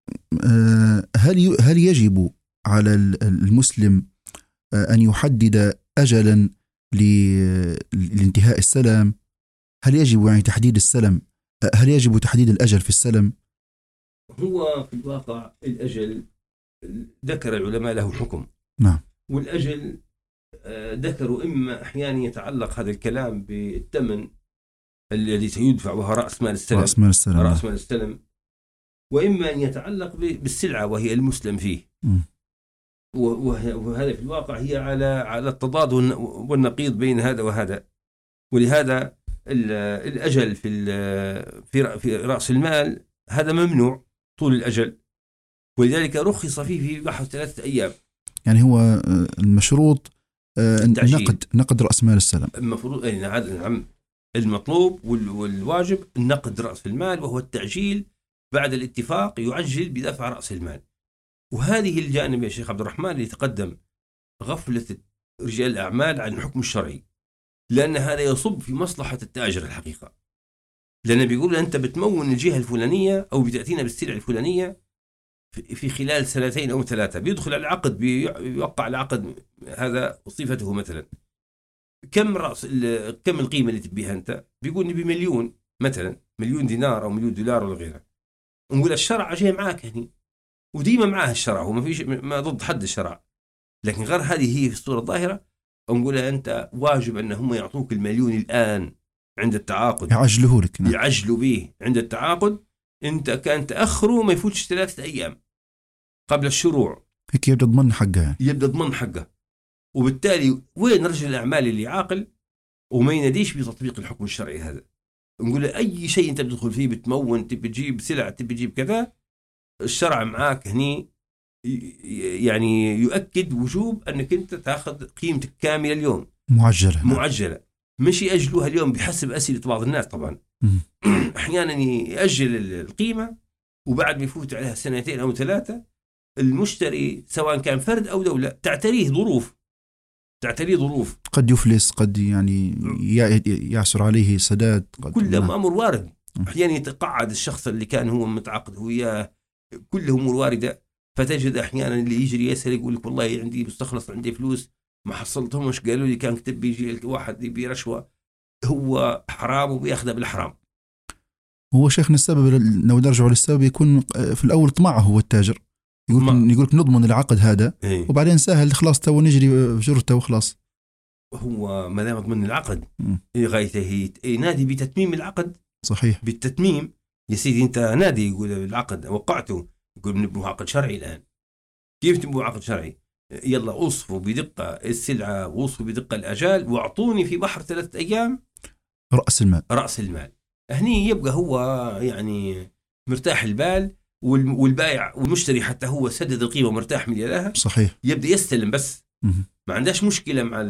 هل هل يجب على المسلم أن يحدد أجلا لانتهاء السلم؟ هل يجب يعني تحديد السلم؟ هل يجب تحديد الأجل في السلم؟
هو في الواقع الأجل ذكر العلماء له حكم.
نعم.
والأجل ذكروا إما أحيانا يتعلق هذا الكلام بالثمن الذي سيدفع، وهو رأس مال السلم،
رأس مال السلم,
رأس مال السلم، وإما أن يتعلق بالسلعة وهي المسلم فيه. م. وهذا في الواقع هي على على التضاد والنقيض بين هذا وهذا. ولهذا الأجل في في في رأس المال هذا ممنوع طول الأجل، ولذلك رخص فيه في بحث ثلاثة أيام.
يعني هو المشروط نقد نقد رأس مال السلم
المفروض. نعم، المطلوب والواجب نقد رأس المال، وهو التعجيل بعد الاتفاق، يعجل بدفع رأس المال. وهذه الجانب يا شيخ عبد الرحمن اللي تقدم غفلة رجال الأعمال عن الحكم الشرعي، لأن هذا يصب في مصلحة التاجر الحقيقة. لأنه بيقول أنت بتمون الجهة الفلانية أو بتأتينا بالسلعة الفلانية في خلال سنتين أو ثلاثة، بيدخل على العقد، بيوقع العقد، هذا صفته مثلا. كم رأس كم القيمة اللي تبيها أنت؟ بيقول نبي مليون مثلا، مليون دينار أو مليون دولار ولا غيره. ونقول الشرع جاي معاك هني، وديما معاه الشرع، هو ما فيش ما ضد حد الشرع، لكن غير هذه هي في الصورة الظاهرة. ونقول أنت واجب أن هم يعطوك المليون الآن عند التعاقد،
يعجلوه لك. نعم.
يعجلوا به عند التعاقد. أنت كان تأخره ما يفوتش ثلاثة أيام قبل الشروع،
هيك يبدأ ضمن حقه، يعني
يبدأ ضمن حقه. وبالتالي وين رجل الأعمال اللي عاقل وما يناديش بتطبيق الحكم الشرعي هذا؟ نقول له أي شيء أنت بتدخل فيه، بتمون، تبي تجيب سلع، تبي تجيب كذا، الشرع معاك هني يعني يؤكد وجوب أنك أنت تأخذ قيمتك كاملة اليوم،
معجلة
معجلة، مش يأجلوها اليوم بحسب أسئلة بعض الناس. طبعا أحيانا يأجل القيمة، وبعد ما يفوت عليها سنتين أو ثلاثة، المشتري سواء كان فرد أو دولة تعتريه ظروف تعتريه ظروف
قد يفلس، قد يعني يعسر عليه سداد،
كلهم أمر وارد. أحيانا يتقاعد الشخص اللي كان هو متعاقد وياه، كلهم أمور واردة. فتجد أحيانا اللي يجري يسأل يقول لك والله عندي مستخلص، عندي فلوس ما حصلتهمش، قالوا لي كان كتب بيجي واحد يبي رشوة، هو حرام وبياخذها بالحرام.
هو شيخنا السبب، لو نرجع للسبب، يكون في الأول طمعه هو التاجر، يقول يقول لك نضمن العقد هذا،
ايه؟ وبعدين
سهل خلاص تو نجري بجرته وخلاص.
هو ما دام ضمن العقد غايته ينادي بتتميم العقد.
صحيح،
بالتتميم يا سيدي. انت نادي يقول العقد وقعته، يقول بنبنوا عقد شرعي الآن. كيف تبنوا عقد شرعي؟ يلا اوصفوا بدقة السلعة، واوصفوا بدقة الأجال، واعطوني في بحر ثلاثة أيام
رأس المال.
رأس المال هني يبقى هو يعني مرتاح البال، والبائع والمشتري حتى هو سدد القيمة مرتاح من يدها.
صحيح،
يبدأ يستلم بس،
م-
ما عندهاش مشكلة مع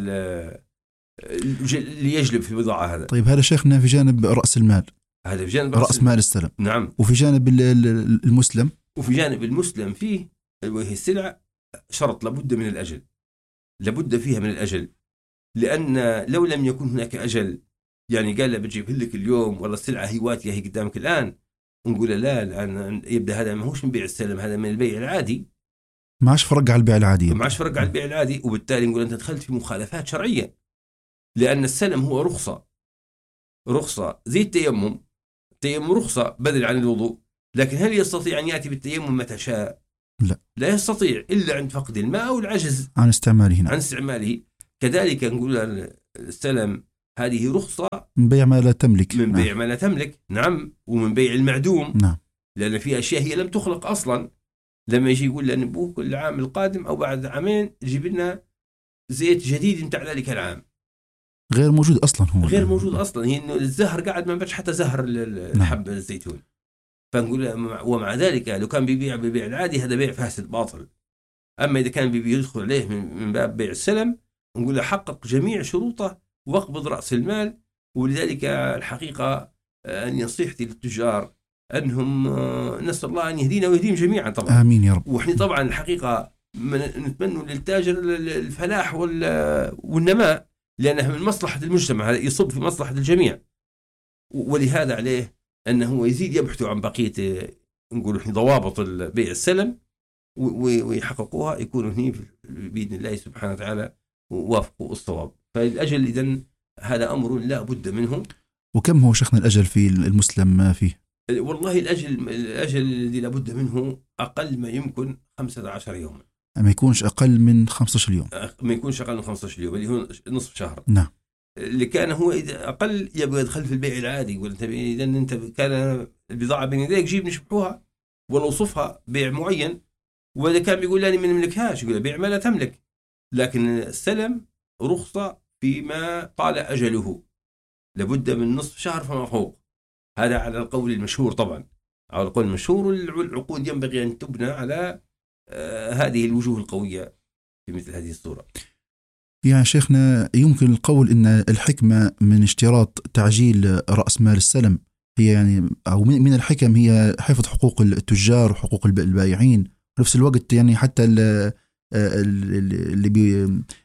اللي يجلب في البضاعة هذا.
طيب هذا شيخنا في جانب رأس المال،
هذا في جانب
رأس مال السلم.
نعم.
وفي جانب المسلم
وفي جانب المسلم فيه وهي السلعة شرط لابد من الأجل، لابد فيها من الأجل، لأن لو لم يكن هناك أجل، يعني قال له بتجيب لك اليوم والله السلعة هي واتية هي قدامك الآن، ونقول لا الآن يبدأ هذا ما هوش من بيع السلم، هذا من البيع العادي،
ما عادش فرق على البيع العادي،
ما عادش فرق على البيع العادي. وبالتالي نقول أنت دخلت في مخالفات شرعية، لأن السلم هو رخصة، رخصة زي التيمم. التيمم رخصة بدل عن الوضوء، لكن هل يستطيع أن يأتي بالتيمم متى شاء؟
لا،
لا يستطيع إلا عند فقد الماء أو العجز
عن استعماله.
عن استعماله. كذلك نقول السلم هذه رخصة
من بيع ما لا تملك.
من
نعم.
بيع ما لا تملك. نعم. ومن بيع المعدوم.
نعم.
لأن في أشياء هي لم تخلق أصلا. لما يجي يقول لأن أبوه كل عام القادم أو بعد عامين يجيب لنا زيت جديد متاع ذلك العام،
غير موجود أصلا. هو
غير موجود أصلا. هي إنه الزهر قاعد ما بش حتى زهر الحب. نعم. الزيتون. فنقول ومع ذلك لو كان بيبيع ببيع العادي هذا بيع فاسد باطل. أما إذا كان بيدخل عليه من باب بيع السلم نقول له حقق جميع شروطه واقبض رأس المال. ولذلك الحقيقة أن نصيحتي للتجار أنهم نسأل الله أن يهدينا ويهديهم جميعا طبعا.
آمين يا رب.
وإحنا طبعا الحقيقة نتمنى للتاجر الفلاح والنماء، لأنه من مصلحة المجتمع، يصب في مصلحة الجميع. ولهذا عليه أنه يزيد يبحث عن بقية نقول إحنا ضوابط بيع السلم ويحققوها، يكونوا هني بإذن الله سبحانه وتعالى ووافقوا الصواب. فالأجل إذن هذا أمر لا بد منه.
وكم هو شيخنا الأجل في المسلم فيه؟
والله الأجل الأجل الذي لا بد منه أقل ما يمكن خمسة عشر يوما.
ما يكونش أقل من خمسة عشر يوم.
ما يكونش أقل من خمسة عشر يوم اللي هو نصف شهر.
نعم.
اللي كان هو إذا أقل يبغى يدخل في البيع العادي، يقول أنت إذا أنت كان البضاعة بين يديك جيب نشبحوها ولا وصفها بيع معين. وإذا كان بيقول لاني من ملكهاش يقول بيع ما لا تملك. لكن السلم رخصة فيما طال أجله، لابد من نصف شهر فما فوق. هذا على القول المشهور طبعا، على القول المشهور. والعقود ينبغي أن تبنى على آه هذه الوجوه القوية في مثل هذه الصورة.
يعني شيخنا يمكن القول أن الحكمة من اشتراط تعجيل رأس مال السلم هي يعني أو من الحكم هي حفظ حقوق التجار وحقوق البائعين، ونفس الوقت يعني حتى اللي بي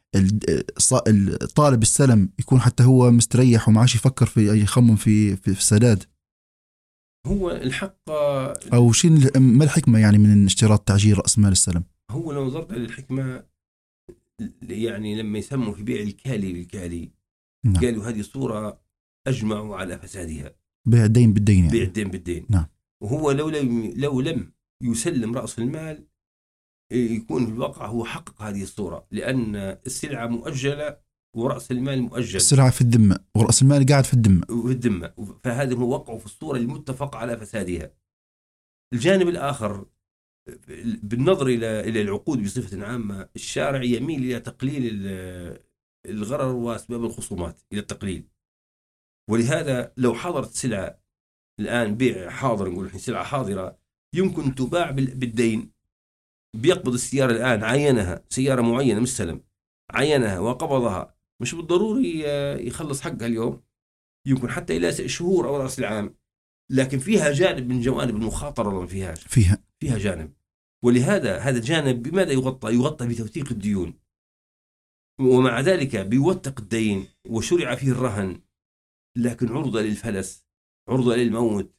طالب السلم يكون حتى هو مستريح وما عادش يفكر في يخمم في في السداد.
هو الحق
أو شيء ما الحكمة يعني من اشتراط تعجيل رأس مال السلم؟
هو لو نظرت للحكمة يعني لما يسموا في بيع الكالي بالكالي. نعم. قالوا هذه صورة أجمعوا على فسادها.
بيع الدين بالدين يعني.
بيع الدين بالدين.
نعم.
وهو لو لم لو لم يسلم رأس المال يكون في الواقع هو حقق هذه الصورة، لأن السلعة مؤجلة ورأس المال مؤجل.
السلعة في الذمة ورأس المال قاعد في الذمة.
في الذمة. فهذا هو وقعه في الصورة المتفق على فسادها. الجانب الآخر بالنظر إلى إلى العقود بصفة عامة، الشارع يميل إلى تقليل الغرر وأسباب الخصومات إلى التقليل. ولهذا لو حضرت سلعة الآن بيع حاضر، نقول إحنا سلعة حاضرة يمكن تباع بالدين، بيقبض السيارة الآن عينها سيارة معينة مش سلم، عينها وقبضها، مش بالضروري يخلص حقها اليوم، يمكن حتى إلى شهور أو رأس العام. لكن فيها جانب من جوانب المخاطرة ما فيهاش.
فيها
فيها جانب. ولهذا هذا الجانب بماذا يغطى؟ يغطى بتوثيق الديون. ومع ذلك بيوثق الدين وشرع فيه الرهن، لكن عرضة للفلس، عرضة للموت.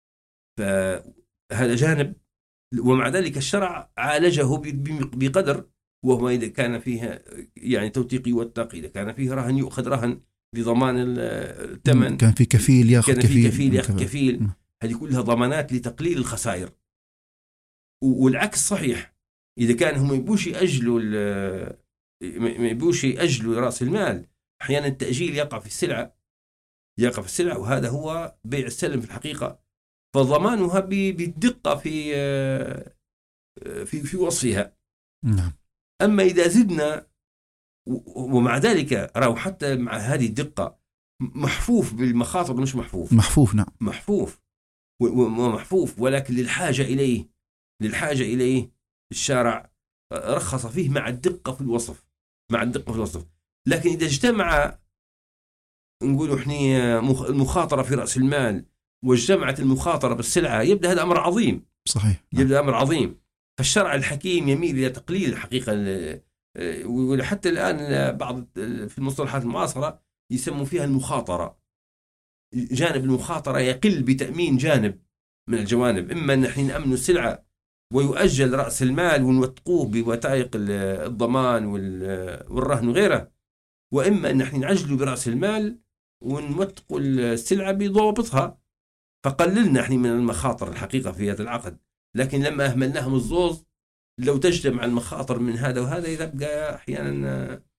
فهذا جانب. ومع ذلك الشرع عالجه بقدر، وهو إذا كان فيها يعني توثيق يوثق، إذا كان فيه رهن يؤخذ رهن لضمان الثمن،
كان في كفيل ياخذ
كان في كفيل ياخذ كفيل. هذه كلها ضمانات لتقليل الخسائر. والعكس صحيح، إذا كان هم يبوش يأجلوا ما يبوش يأجلوا رأس المال، أحيانا التأجيل يقع في السلعة يقع في السلعة وهذا هو بيع السلم في الحقيقة. فضمانها بالدقة في في في وصفها.
نعم.
أما إذا زدنا ومع ذلك راهو حتى مع هذه الدقة محفوف بالمخاطر، مش محفوف
محفوف نعم
محفوف ومحفوف، ولكن للحاجة إليه للحاجة إليه الشارع رخص فيه مع الدقة في الوصف مع الدقة في الوصف. لكن إذا اجتمع نقول إحنا المخاطرة في رأس المال واجتمعت المخاطرة بالسلعة، يبدأ هذا أمر عظيم.
صحيح.
يبدأ أمر عظيم. فالشرع الحكيم يميل إلى تقليل الحقيقة. وحتى الآن بعض في المصطلحات المعاصرة يسموا فيها المخاطرة. جانب المخاطرة يقل بتأمين جانب من الجوانب، إما أن نحن نأمن السلعة ويؤجل رأس المال ونوثقوه بوثائق الضمان والرهن وغيره، وإما أن نحن نعجل برأس المال ونوثق السلعة بضوابطها. فقللنا نحن من المخاطر الحقيقة في هذا العقد. لكن لما أهملناهم الزوز، لو تجتمع المخاطر من هذا وهذا يبقى أحيانا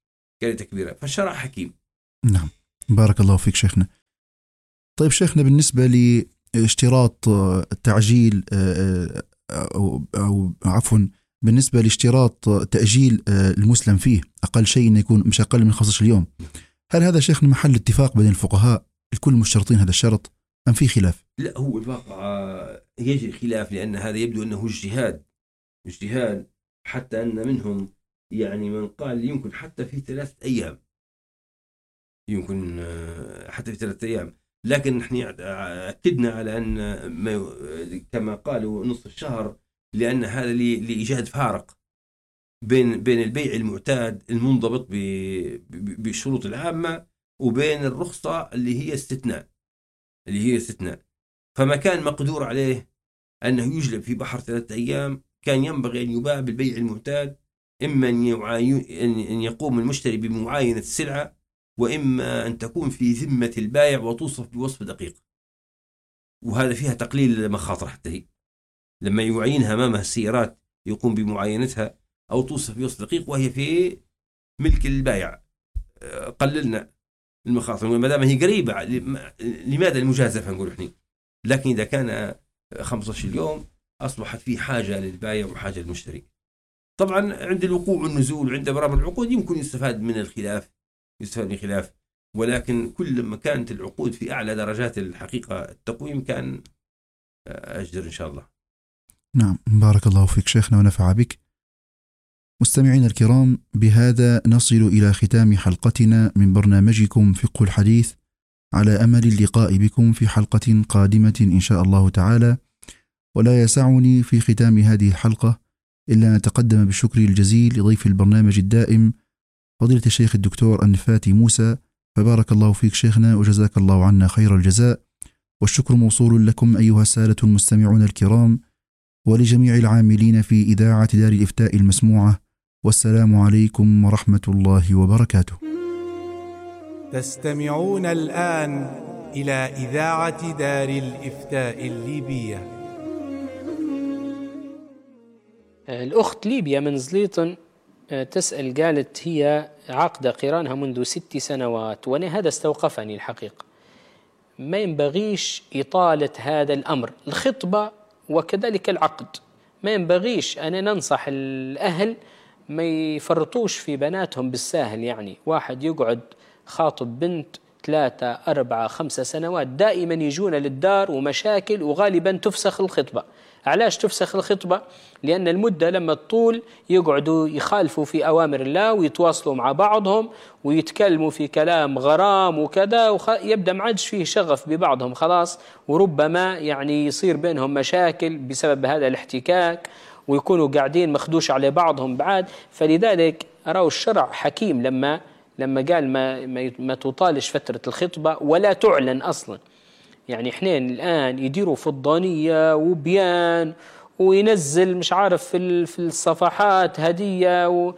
إشكالية كبيرة، فالشرع حكيم.
نعم، بارك الله فيك شيخنا. طيب شيخنا، بالنسبة لاشتراط تعجيل أو, أو عفوا بالنسبة لاشتراط تأجيل المسلم فيه أقل شيء أن يكون مش أقل من خمسة عشر يوم، هل هذا شيخنا محل اتفاق بين الفقهاء الكل مشترطين هذا الشرط أم في خلاف؟
لا، هو الواقع يجري خلاف، لأن هذا يبدو أنه اجتهاد اجتهاد حتى أن منهم يعني من قال يمكن حتى في ثلاثة أيام، يمكن حتى في ثلاثة أيام، لكن نحن أكدنا على أن ما كما قالوا نصف الشهر، لأن هذا لإيجاد فارق بين بين البيع المعتاد المنضبط بالشروط العامة وبين الرخصة اللي هي استثناء اللي هي استثناء فما كان مقدور عليه أنه يجلب في بحر ثلاثة أيام، كان ينبغي أن يباع بالبيع المعتاد، إما أن يقوم المشتري بمعاينة السلعة، وإما أن تكون في ذمة البائع وتوصف بوصف دقيق، وهذا فيها تقليل مخاطر. حتى هي لما يعينها أمامها السيارات يقوم بمعاينتها أو توصف بوصف دقيق وهي في ملك البائع، قللنا المخاطر ما دام هي قريبة. لماذا المجازفة نقول إحنا؟ لكن إذا كان خمسة عشر يوم أصبحت في حاجة للبائع وحاجة للمشتري. طبعا عند الوقوع والنزول وعند برامج العقود يمكن يستفاد من الخلاف يستفاد من الخلاف ولكن كل ما كانت العقود في أعلى درجات الحقيقة التقويم كان أجدر إن شاء الله.
نعم، بارك الله فيك شيخنا ونفع بك. مستمعين الكرام، بهذا نصل إلى ختام حلقتنا من برنامجكم فقه الحديث، على أمل اللقاء بكم في حلقة قادمة إن شاء الله تعالى. ولا يسعني في ختام هذه الحلقة إلا أن أتقدم بالشكر الجزيل لضيف البرنامج الدائم فضيلة الشيخ الدكتور النفاتي موسى، فبارك الله فيك شيخنا وجزاك الله عنا خير الجزاء. والشكر موصول لكم أيها السادة المستمعون الكرام، ولجميع العاملين في إذاعة دار الإفتاء المسموعة، والسلام عليكم ورحمة الله وبركاته.
تستمعون الآن إلى إذاعة دار الإفتاء الليبية.
الأخت ليبيا من زليطن تسأل، قالت هي عقد قرانها منذ ست سنوات وأنا هذا استوقفني الحقيقة، ما ينبغيش إطالة هذا الأمر، الخطبة وكذلك العقد ما ينبغيش. أنا ننصح الأهل ما يفرطوش في بناتهم بالساهل، يعني واحد يقعد خاطب بنت ثلاثة أربعة خمسة سنوات دائما يجون للدار ومشاكل، وغالبا تفسخ الخطبة. علاش تفسخ الخطبة؟ لأن المدة لما تطول يقعدوا يخالفوا في أوامر الله ويتواصلوا مع بعضهم ويتكلموا في كلام غرام وكذا، ويبدأ ما عادش فيه شغف ببعضهم خلاص، وربما يعني يصير بينهم مشاكل بسبب هذا الاحتكاك ويكونوا قاعدين مخدوش على بعضهم بعد. فلذلك أرى الشرع حكيم لما لما قال ما ما, ما تطالش فترة الخطبة ولا تعلن أصلا. يعني حنين الآن يديروا فضانية وبيان وينزل مش عارف في في الصفحات هدية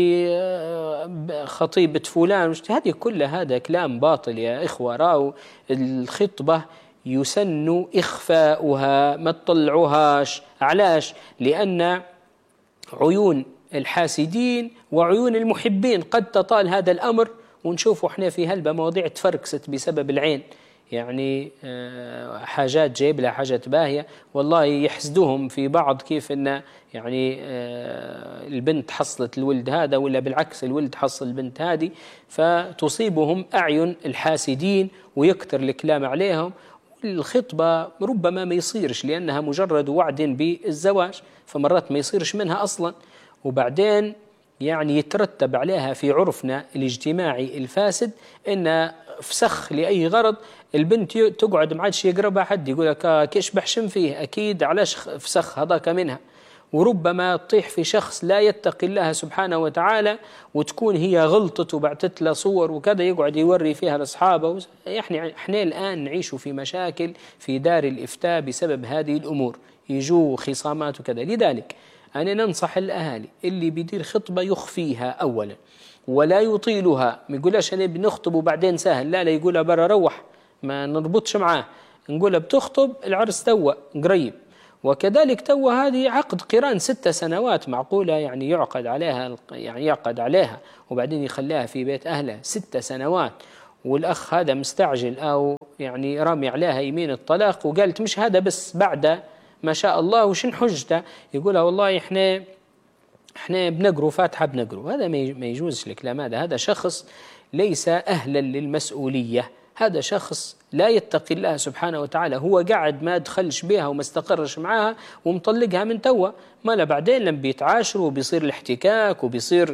لخطيبة فلان، هذه كلها هذا كلام باطل يا إخوة. راوا الخطبة يسن إخفاؤها، ما تطلعوهاش. علاش؟ لأن عيون الحاسدين وعيون المحبين قد تطال هذا الأمر، ونشوفوا احنا في هلبة مواضيع تفركست بسبب العين، يعني حاجات جايب لها حاجات باهية والله يحسدوهم في بعض، كيف ان يعني البنت حصلت الولد هذا ولا بالعكس الولد حصل البنت هذه، فتصيبهم أعين الحاسدين ويكتر الكلام عليهم. الخطبة ربما ما يصيرش لأنها مجرد وعد بالزواج، فمرات ما يصيرش منها أصلا، وبعدين يعني يترتب عليها في عرفنا الاجتماعي الفاسد إن فسخ لأي غرض البنت تقعد ما عادش يقربها حد، يقول لك كيش بحشم فيه، أكيد علاش فسخ هذاك منها. وربما تطيح في شخص لا يتقي الله سبحانه وتعالى وتكون هي غلطت وبعتت له صور وكذا يقعد يوري فيها لأصحابه. احنا احنا الآن نعيش في مشاكل في دار الإفتاء بسبب هذه الأمور، يجوا خصامات وكذا. لذلك أنا ننصح الأهالي اللي بيدير خطبة يخفيها أولا ولا يطيلها، ما يقولش أنا بنخطب وبعدين سهل، لا لا يقولها برا روح ما نربطش معاه، نقولها بتخطب العرس توا قريب، وكذلك تو هذه عقد قران ست سنوات معقولة يعني يعقد عليها يعني يعقد عليها وبعدين يخليها في بيت أهلها ست سنوات، والأخ هذا مستعجل أو يعني رامي عليها يمين الطلاق وقالت مش هذا بس بعد ما شاء الله وشن حجته، يقولها والله إحنا إحنا بنقروا فاتحة بنقروا، هذا ما يجوزش الكلام هذا. هذا شخص ليس أهلا للمسؤولية، هذا شخص لا يتقي الله سبحانه وتعالى، هو قاعد ما دخلش بها وما استقرش معها ومطلقها من توا، ما لا بعدين لما بيتعاشروا وبيصير الاحتكاك وبيصير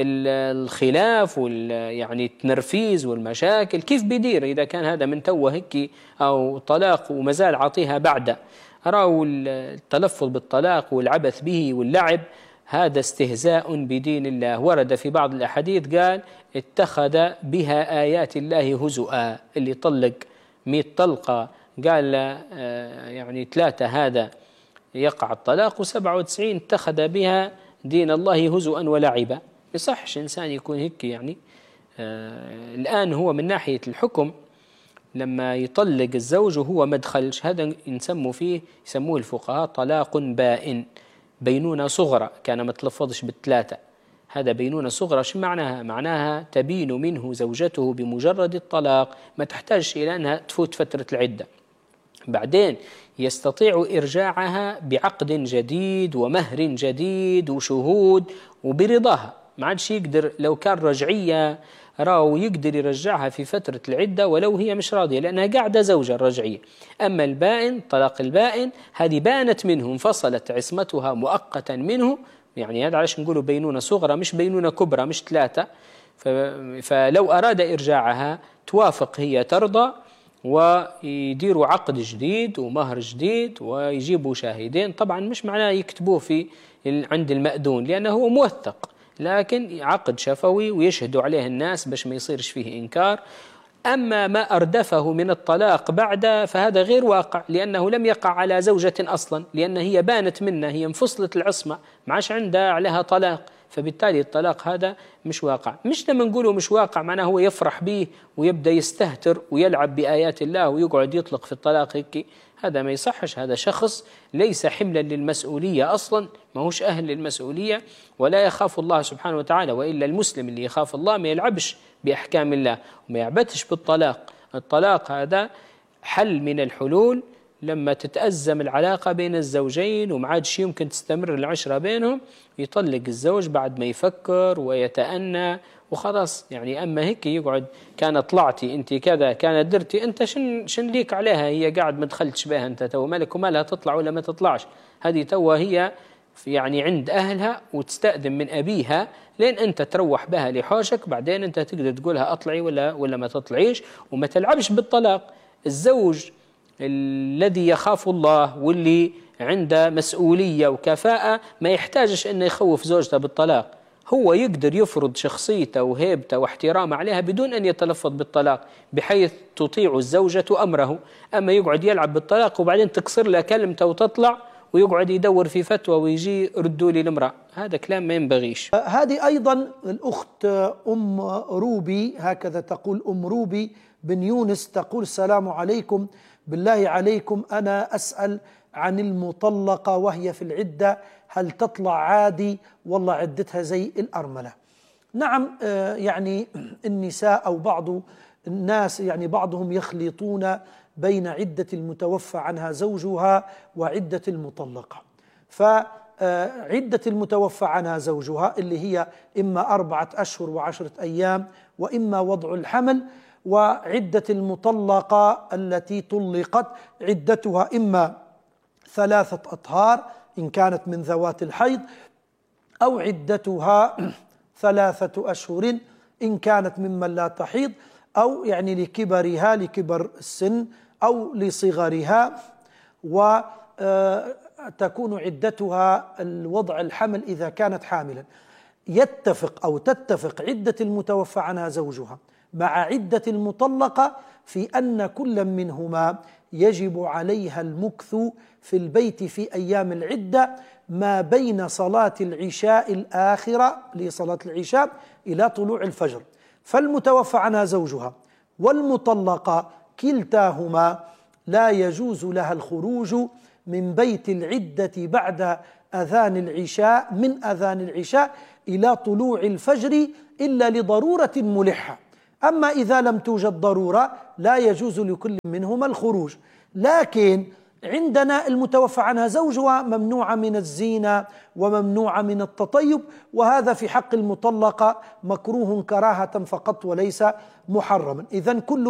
الخلاف وال يعني التنرفيز والمشاكل، كيف بيدير إذا كان هذا من توا هيك أو طلاق ومازال عاطيها بعد؟ أروا التلفظ بالطلاق والعبث به واللعب هذا استهزاء بدين الله. ورد في بعض الأحاديث قال اتخذ بها آيات الله هزؤا، اللي طلق مئة طلقة قال يعني ثلاثة هذا يقع الطلاق وسبعة وتسعين اتخذ بها دين الله هزؤا ولعبا. يصحش إنسان يكون هيك يعني. آه الآن هو من ناحية الحكم لما يطلق الزوج وهو مدخلش، هذا يسموا فيه يسموه الفقهاء طلاق بائن، بينونة صغرى، كان ما تلفظش بالثلاثة، هذا بينونة صغرى. شو معناها؟ معناها تبين منه زوجته بمجرد الطلاق، ما تحتاج إلى أنها تفوت فترة العدة، بعدين يستطيع إرجاعها بعقد جديد ومهر جديد وشهود وبرضاها، ما عادش يقدر لو كان رجعية راو يقدر يرجعها في فترة العدة ولو هي مش راضية لأنها قاعدة زوجة الرجعية. أما البائن طلاق البائن هذه بانت منه انفصلت عصمتها مؤقتا منه، يعني هذا علاش نقوله بينونة صغرى مش بينونة كبرى مش ثلاثة. فلو أراد إرجاعها توافق هي ترضى ويديروا عقد جديد ومهر جديد ويجيبوا شاهدين، طبعا مش معناه يكتبوه في عند المأذون لأنه هو موثق، لكن عقد شفوي ويشهدوا عليه الناس باش ما يصيرش فيه إنكار. أما ما أردفه من الطلاق بعد فهذا غير واقع لأنه لم يقع على زوجة أصلا، لأن هي بانت منه، هي انفصلت العصمة ما عادش عندها عليها طلاق، فبالتالي الطلاق هذا مش واقع. مش لما نقوله مش واقع معناه هو يفرح به ويبدأ يستهتر ويلعب بآيات الله ويقعد يطلق في الطلاق هيك، هذا ما يصحش. هذا شخص ليس حملا للمسؤولية أصلا، ما هوش أهل للمسؤولية ولا يخاف الله سبحانه وتعالى، وإلا المسلم اللي يخاف الله ما يلعبش بأحكام الله وما يعبتش بالطلاق. الطلاق هذا حل من الحلول لما تتأزم العلاقة بين الزوجين وما عادش يمكن تستمر العشرة بينهم، يطلق الزوج بعد ما يفكر ويتأنى وخلاص يعني. أما هيك يقعد كانت طلعتي أنت كذا كانت درتي أنت شن شن ليك عليها، هي قاعد ما دخلتش بها أنت تو مالك ومالها تطلع ولا ما تطلعش، هذه تو هي يعني عند أهلها وتستأذن من أبيها لين أنت تروح بها لحوشك، بعدين أنت تقدر تقولها أطلعي ولا ولا ما تطلعيش، وما تلعبش بالطلاق. الزوج الذي يخاف الله واللي عنده مسؤولية وكفاءة ما يحتاجش أنه يخوف زوجته بالطلاق، هو يقدر يفرض شخصيته وهيبته واحترامه عليها بدون أن يتلفظ بالطلاق بحيث تطيع الزوجة أمره. أما يقعد يلعب بالطلاق وبعدين تكسر له كلمته وتطلع ويقعد يدور في فتوى ويجي ردوا لي المرأة، هذا كلام ما ينبغيش.
هذه أيضا الأخت أم روبي، هكذا تقول أم روبي بن يونس، تقول السلام عليكم، بالله عليكم أنا أسأل عن المطلقة وهي في العدة، هل تطلع عادي والله عدتها زي الأرملة؟ نعم، يعني النساء أو بعض الناس يعني بعضهم يخلطون بين عدة المتوفى عنها زوجها وعدة المطلقة. فعدة المتوفى عنها زوجها اللي هي إما أربعة أشهر وعشرة أيام وإما وضع الحمل، وعدة المطلقة التي طلقت عدتها إما ثلاثة أطهار إن كانت من ذوات الحيض، أو عدتها ثلاثة أشهر إن كانت ممن لا تحيض، أو يعني لكبرها لكبر السن أو لصغرها، وتكون عدتها الوضع الحمل إذا كانت حاملا. يتفق أو تتفق عدة المتوفى عنها زوجها مع عدة المطلقة في أن كل منهما يجب عليها المكث في البيت في أيام العدة ما بين صلاة العشاء الآخرة لصلاة العشاء إلى طلوع الفجر. فالمتوفى عنها زوجها والمطلقة كلتاهما لا يجوز لها الخروج من بيت العدة بعد أذان العشاء من أذان العشاء إلى طلوع الفجر إلا لضرورة ملحة. أما إذا لم توجد ضرورة لا يجوز لكل منهما الخروج. لكن عندنا المتوفى عنها زوجها ممنوعة من الزينة وممنوعة من التطيب، وهذا في حق المطلقة مكروه كراهة فقط وليس محرما. إذن كل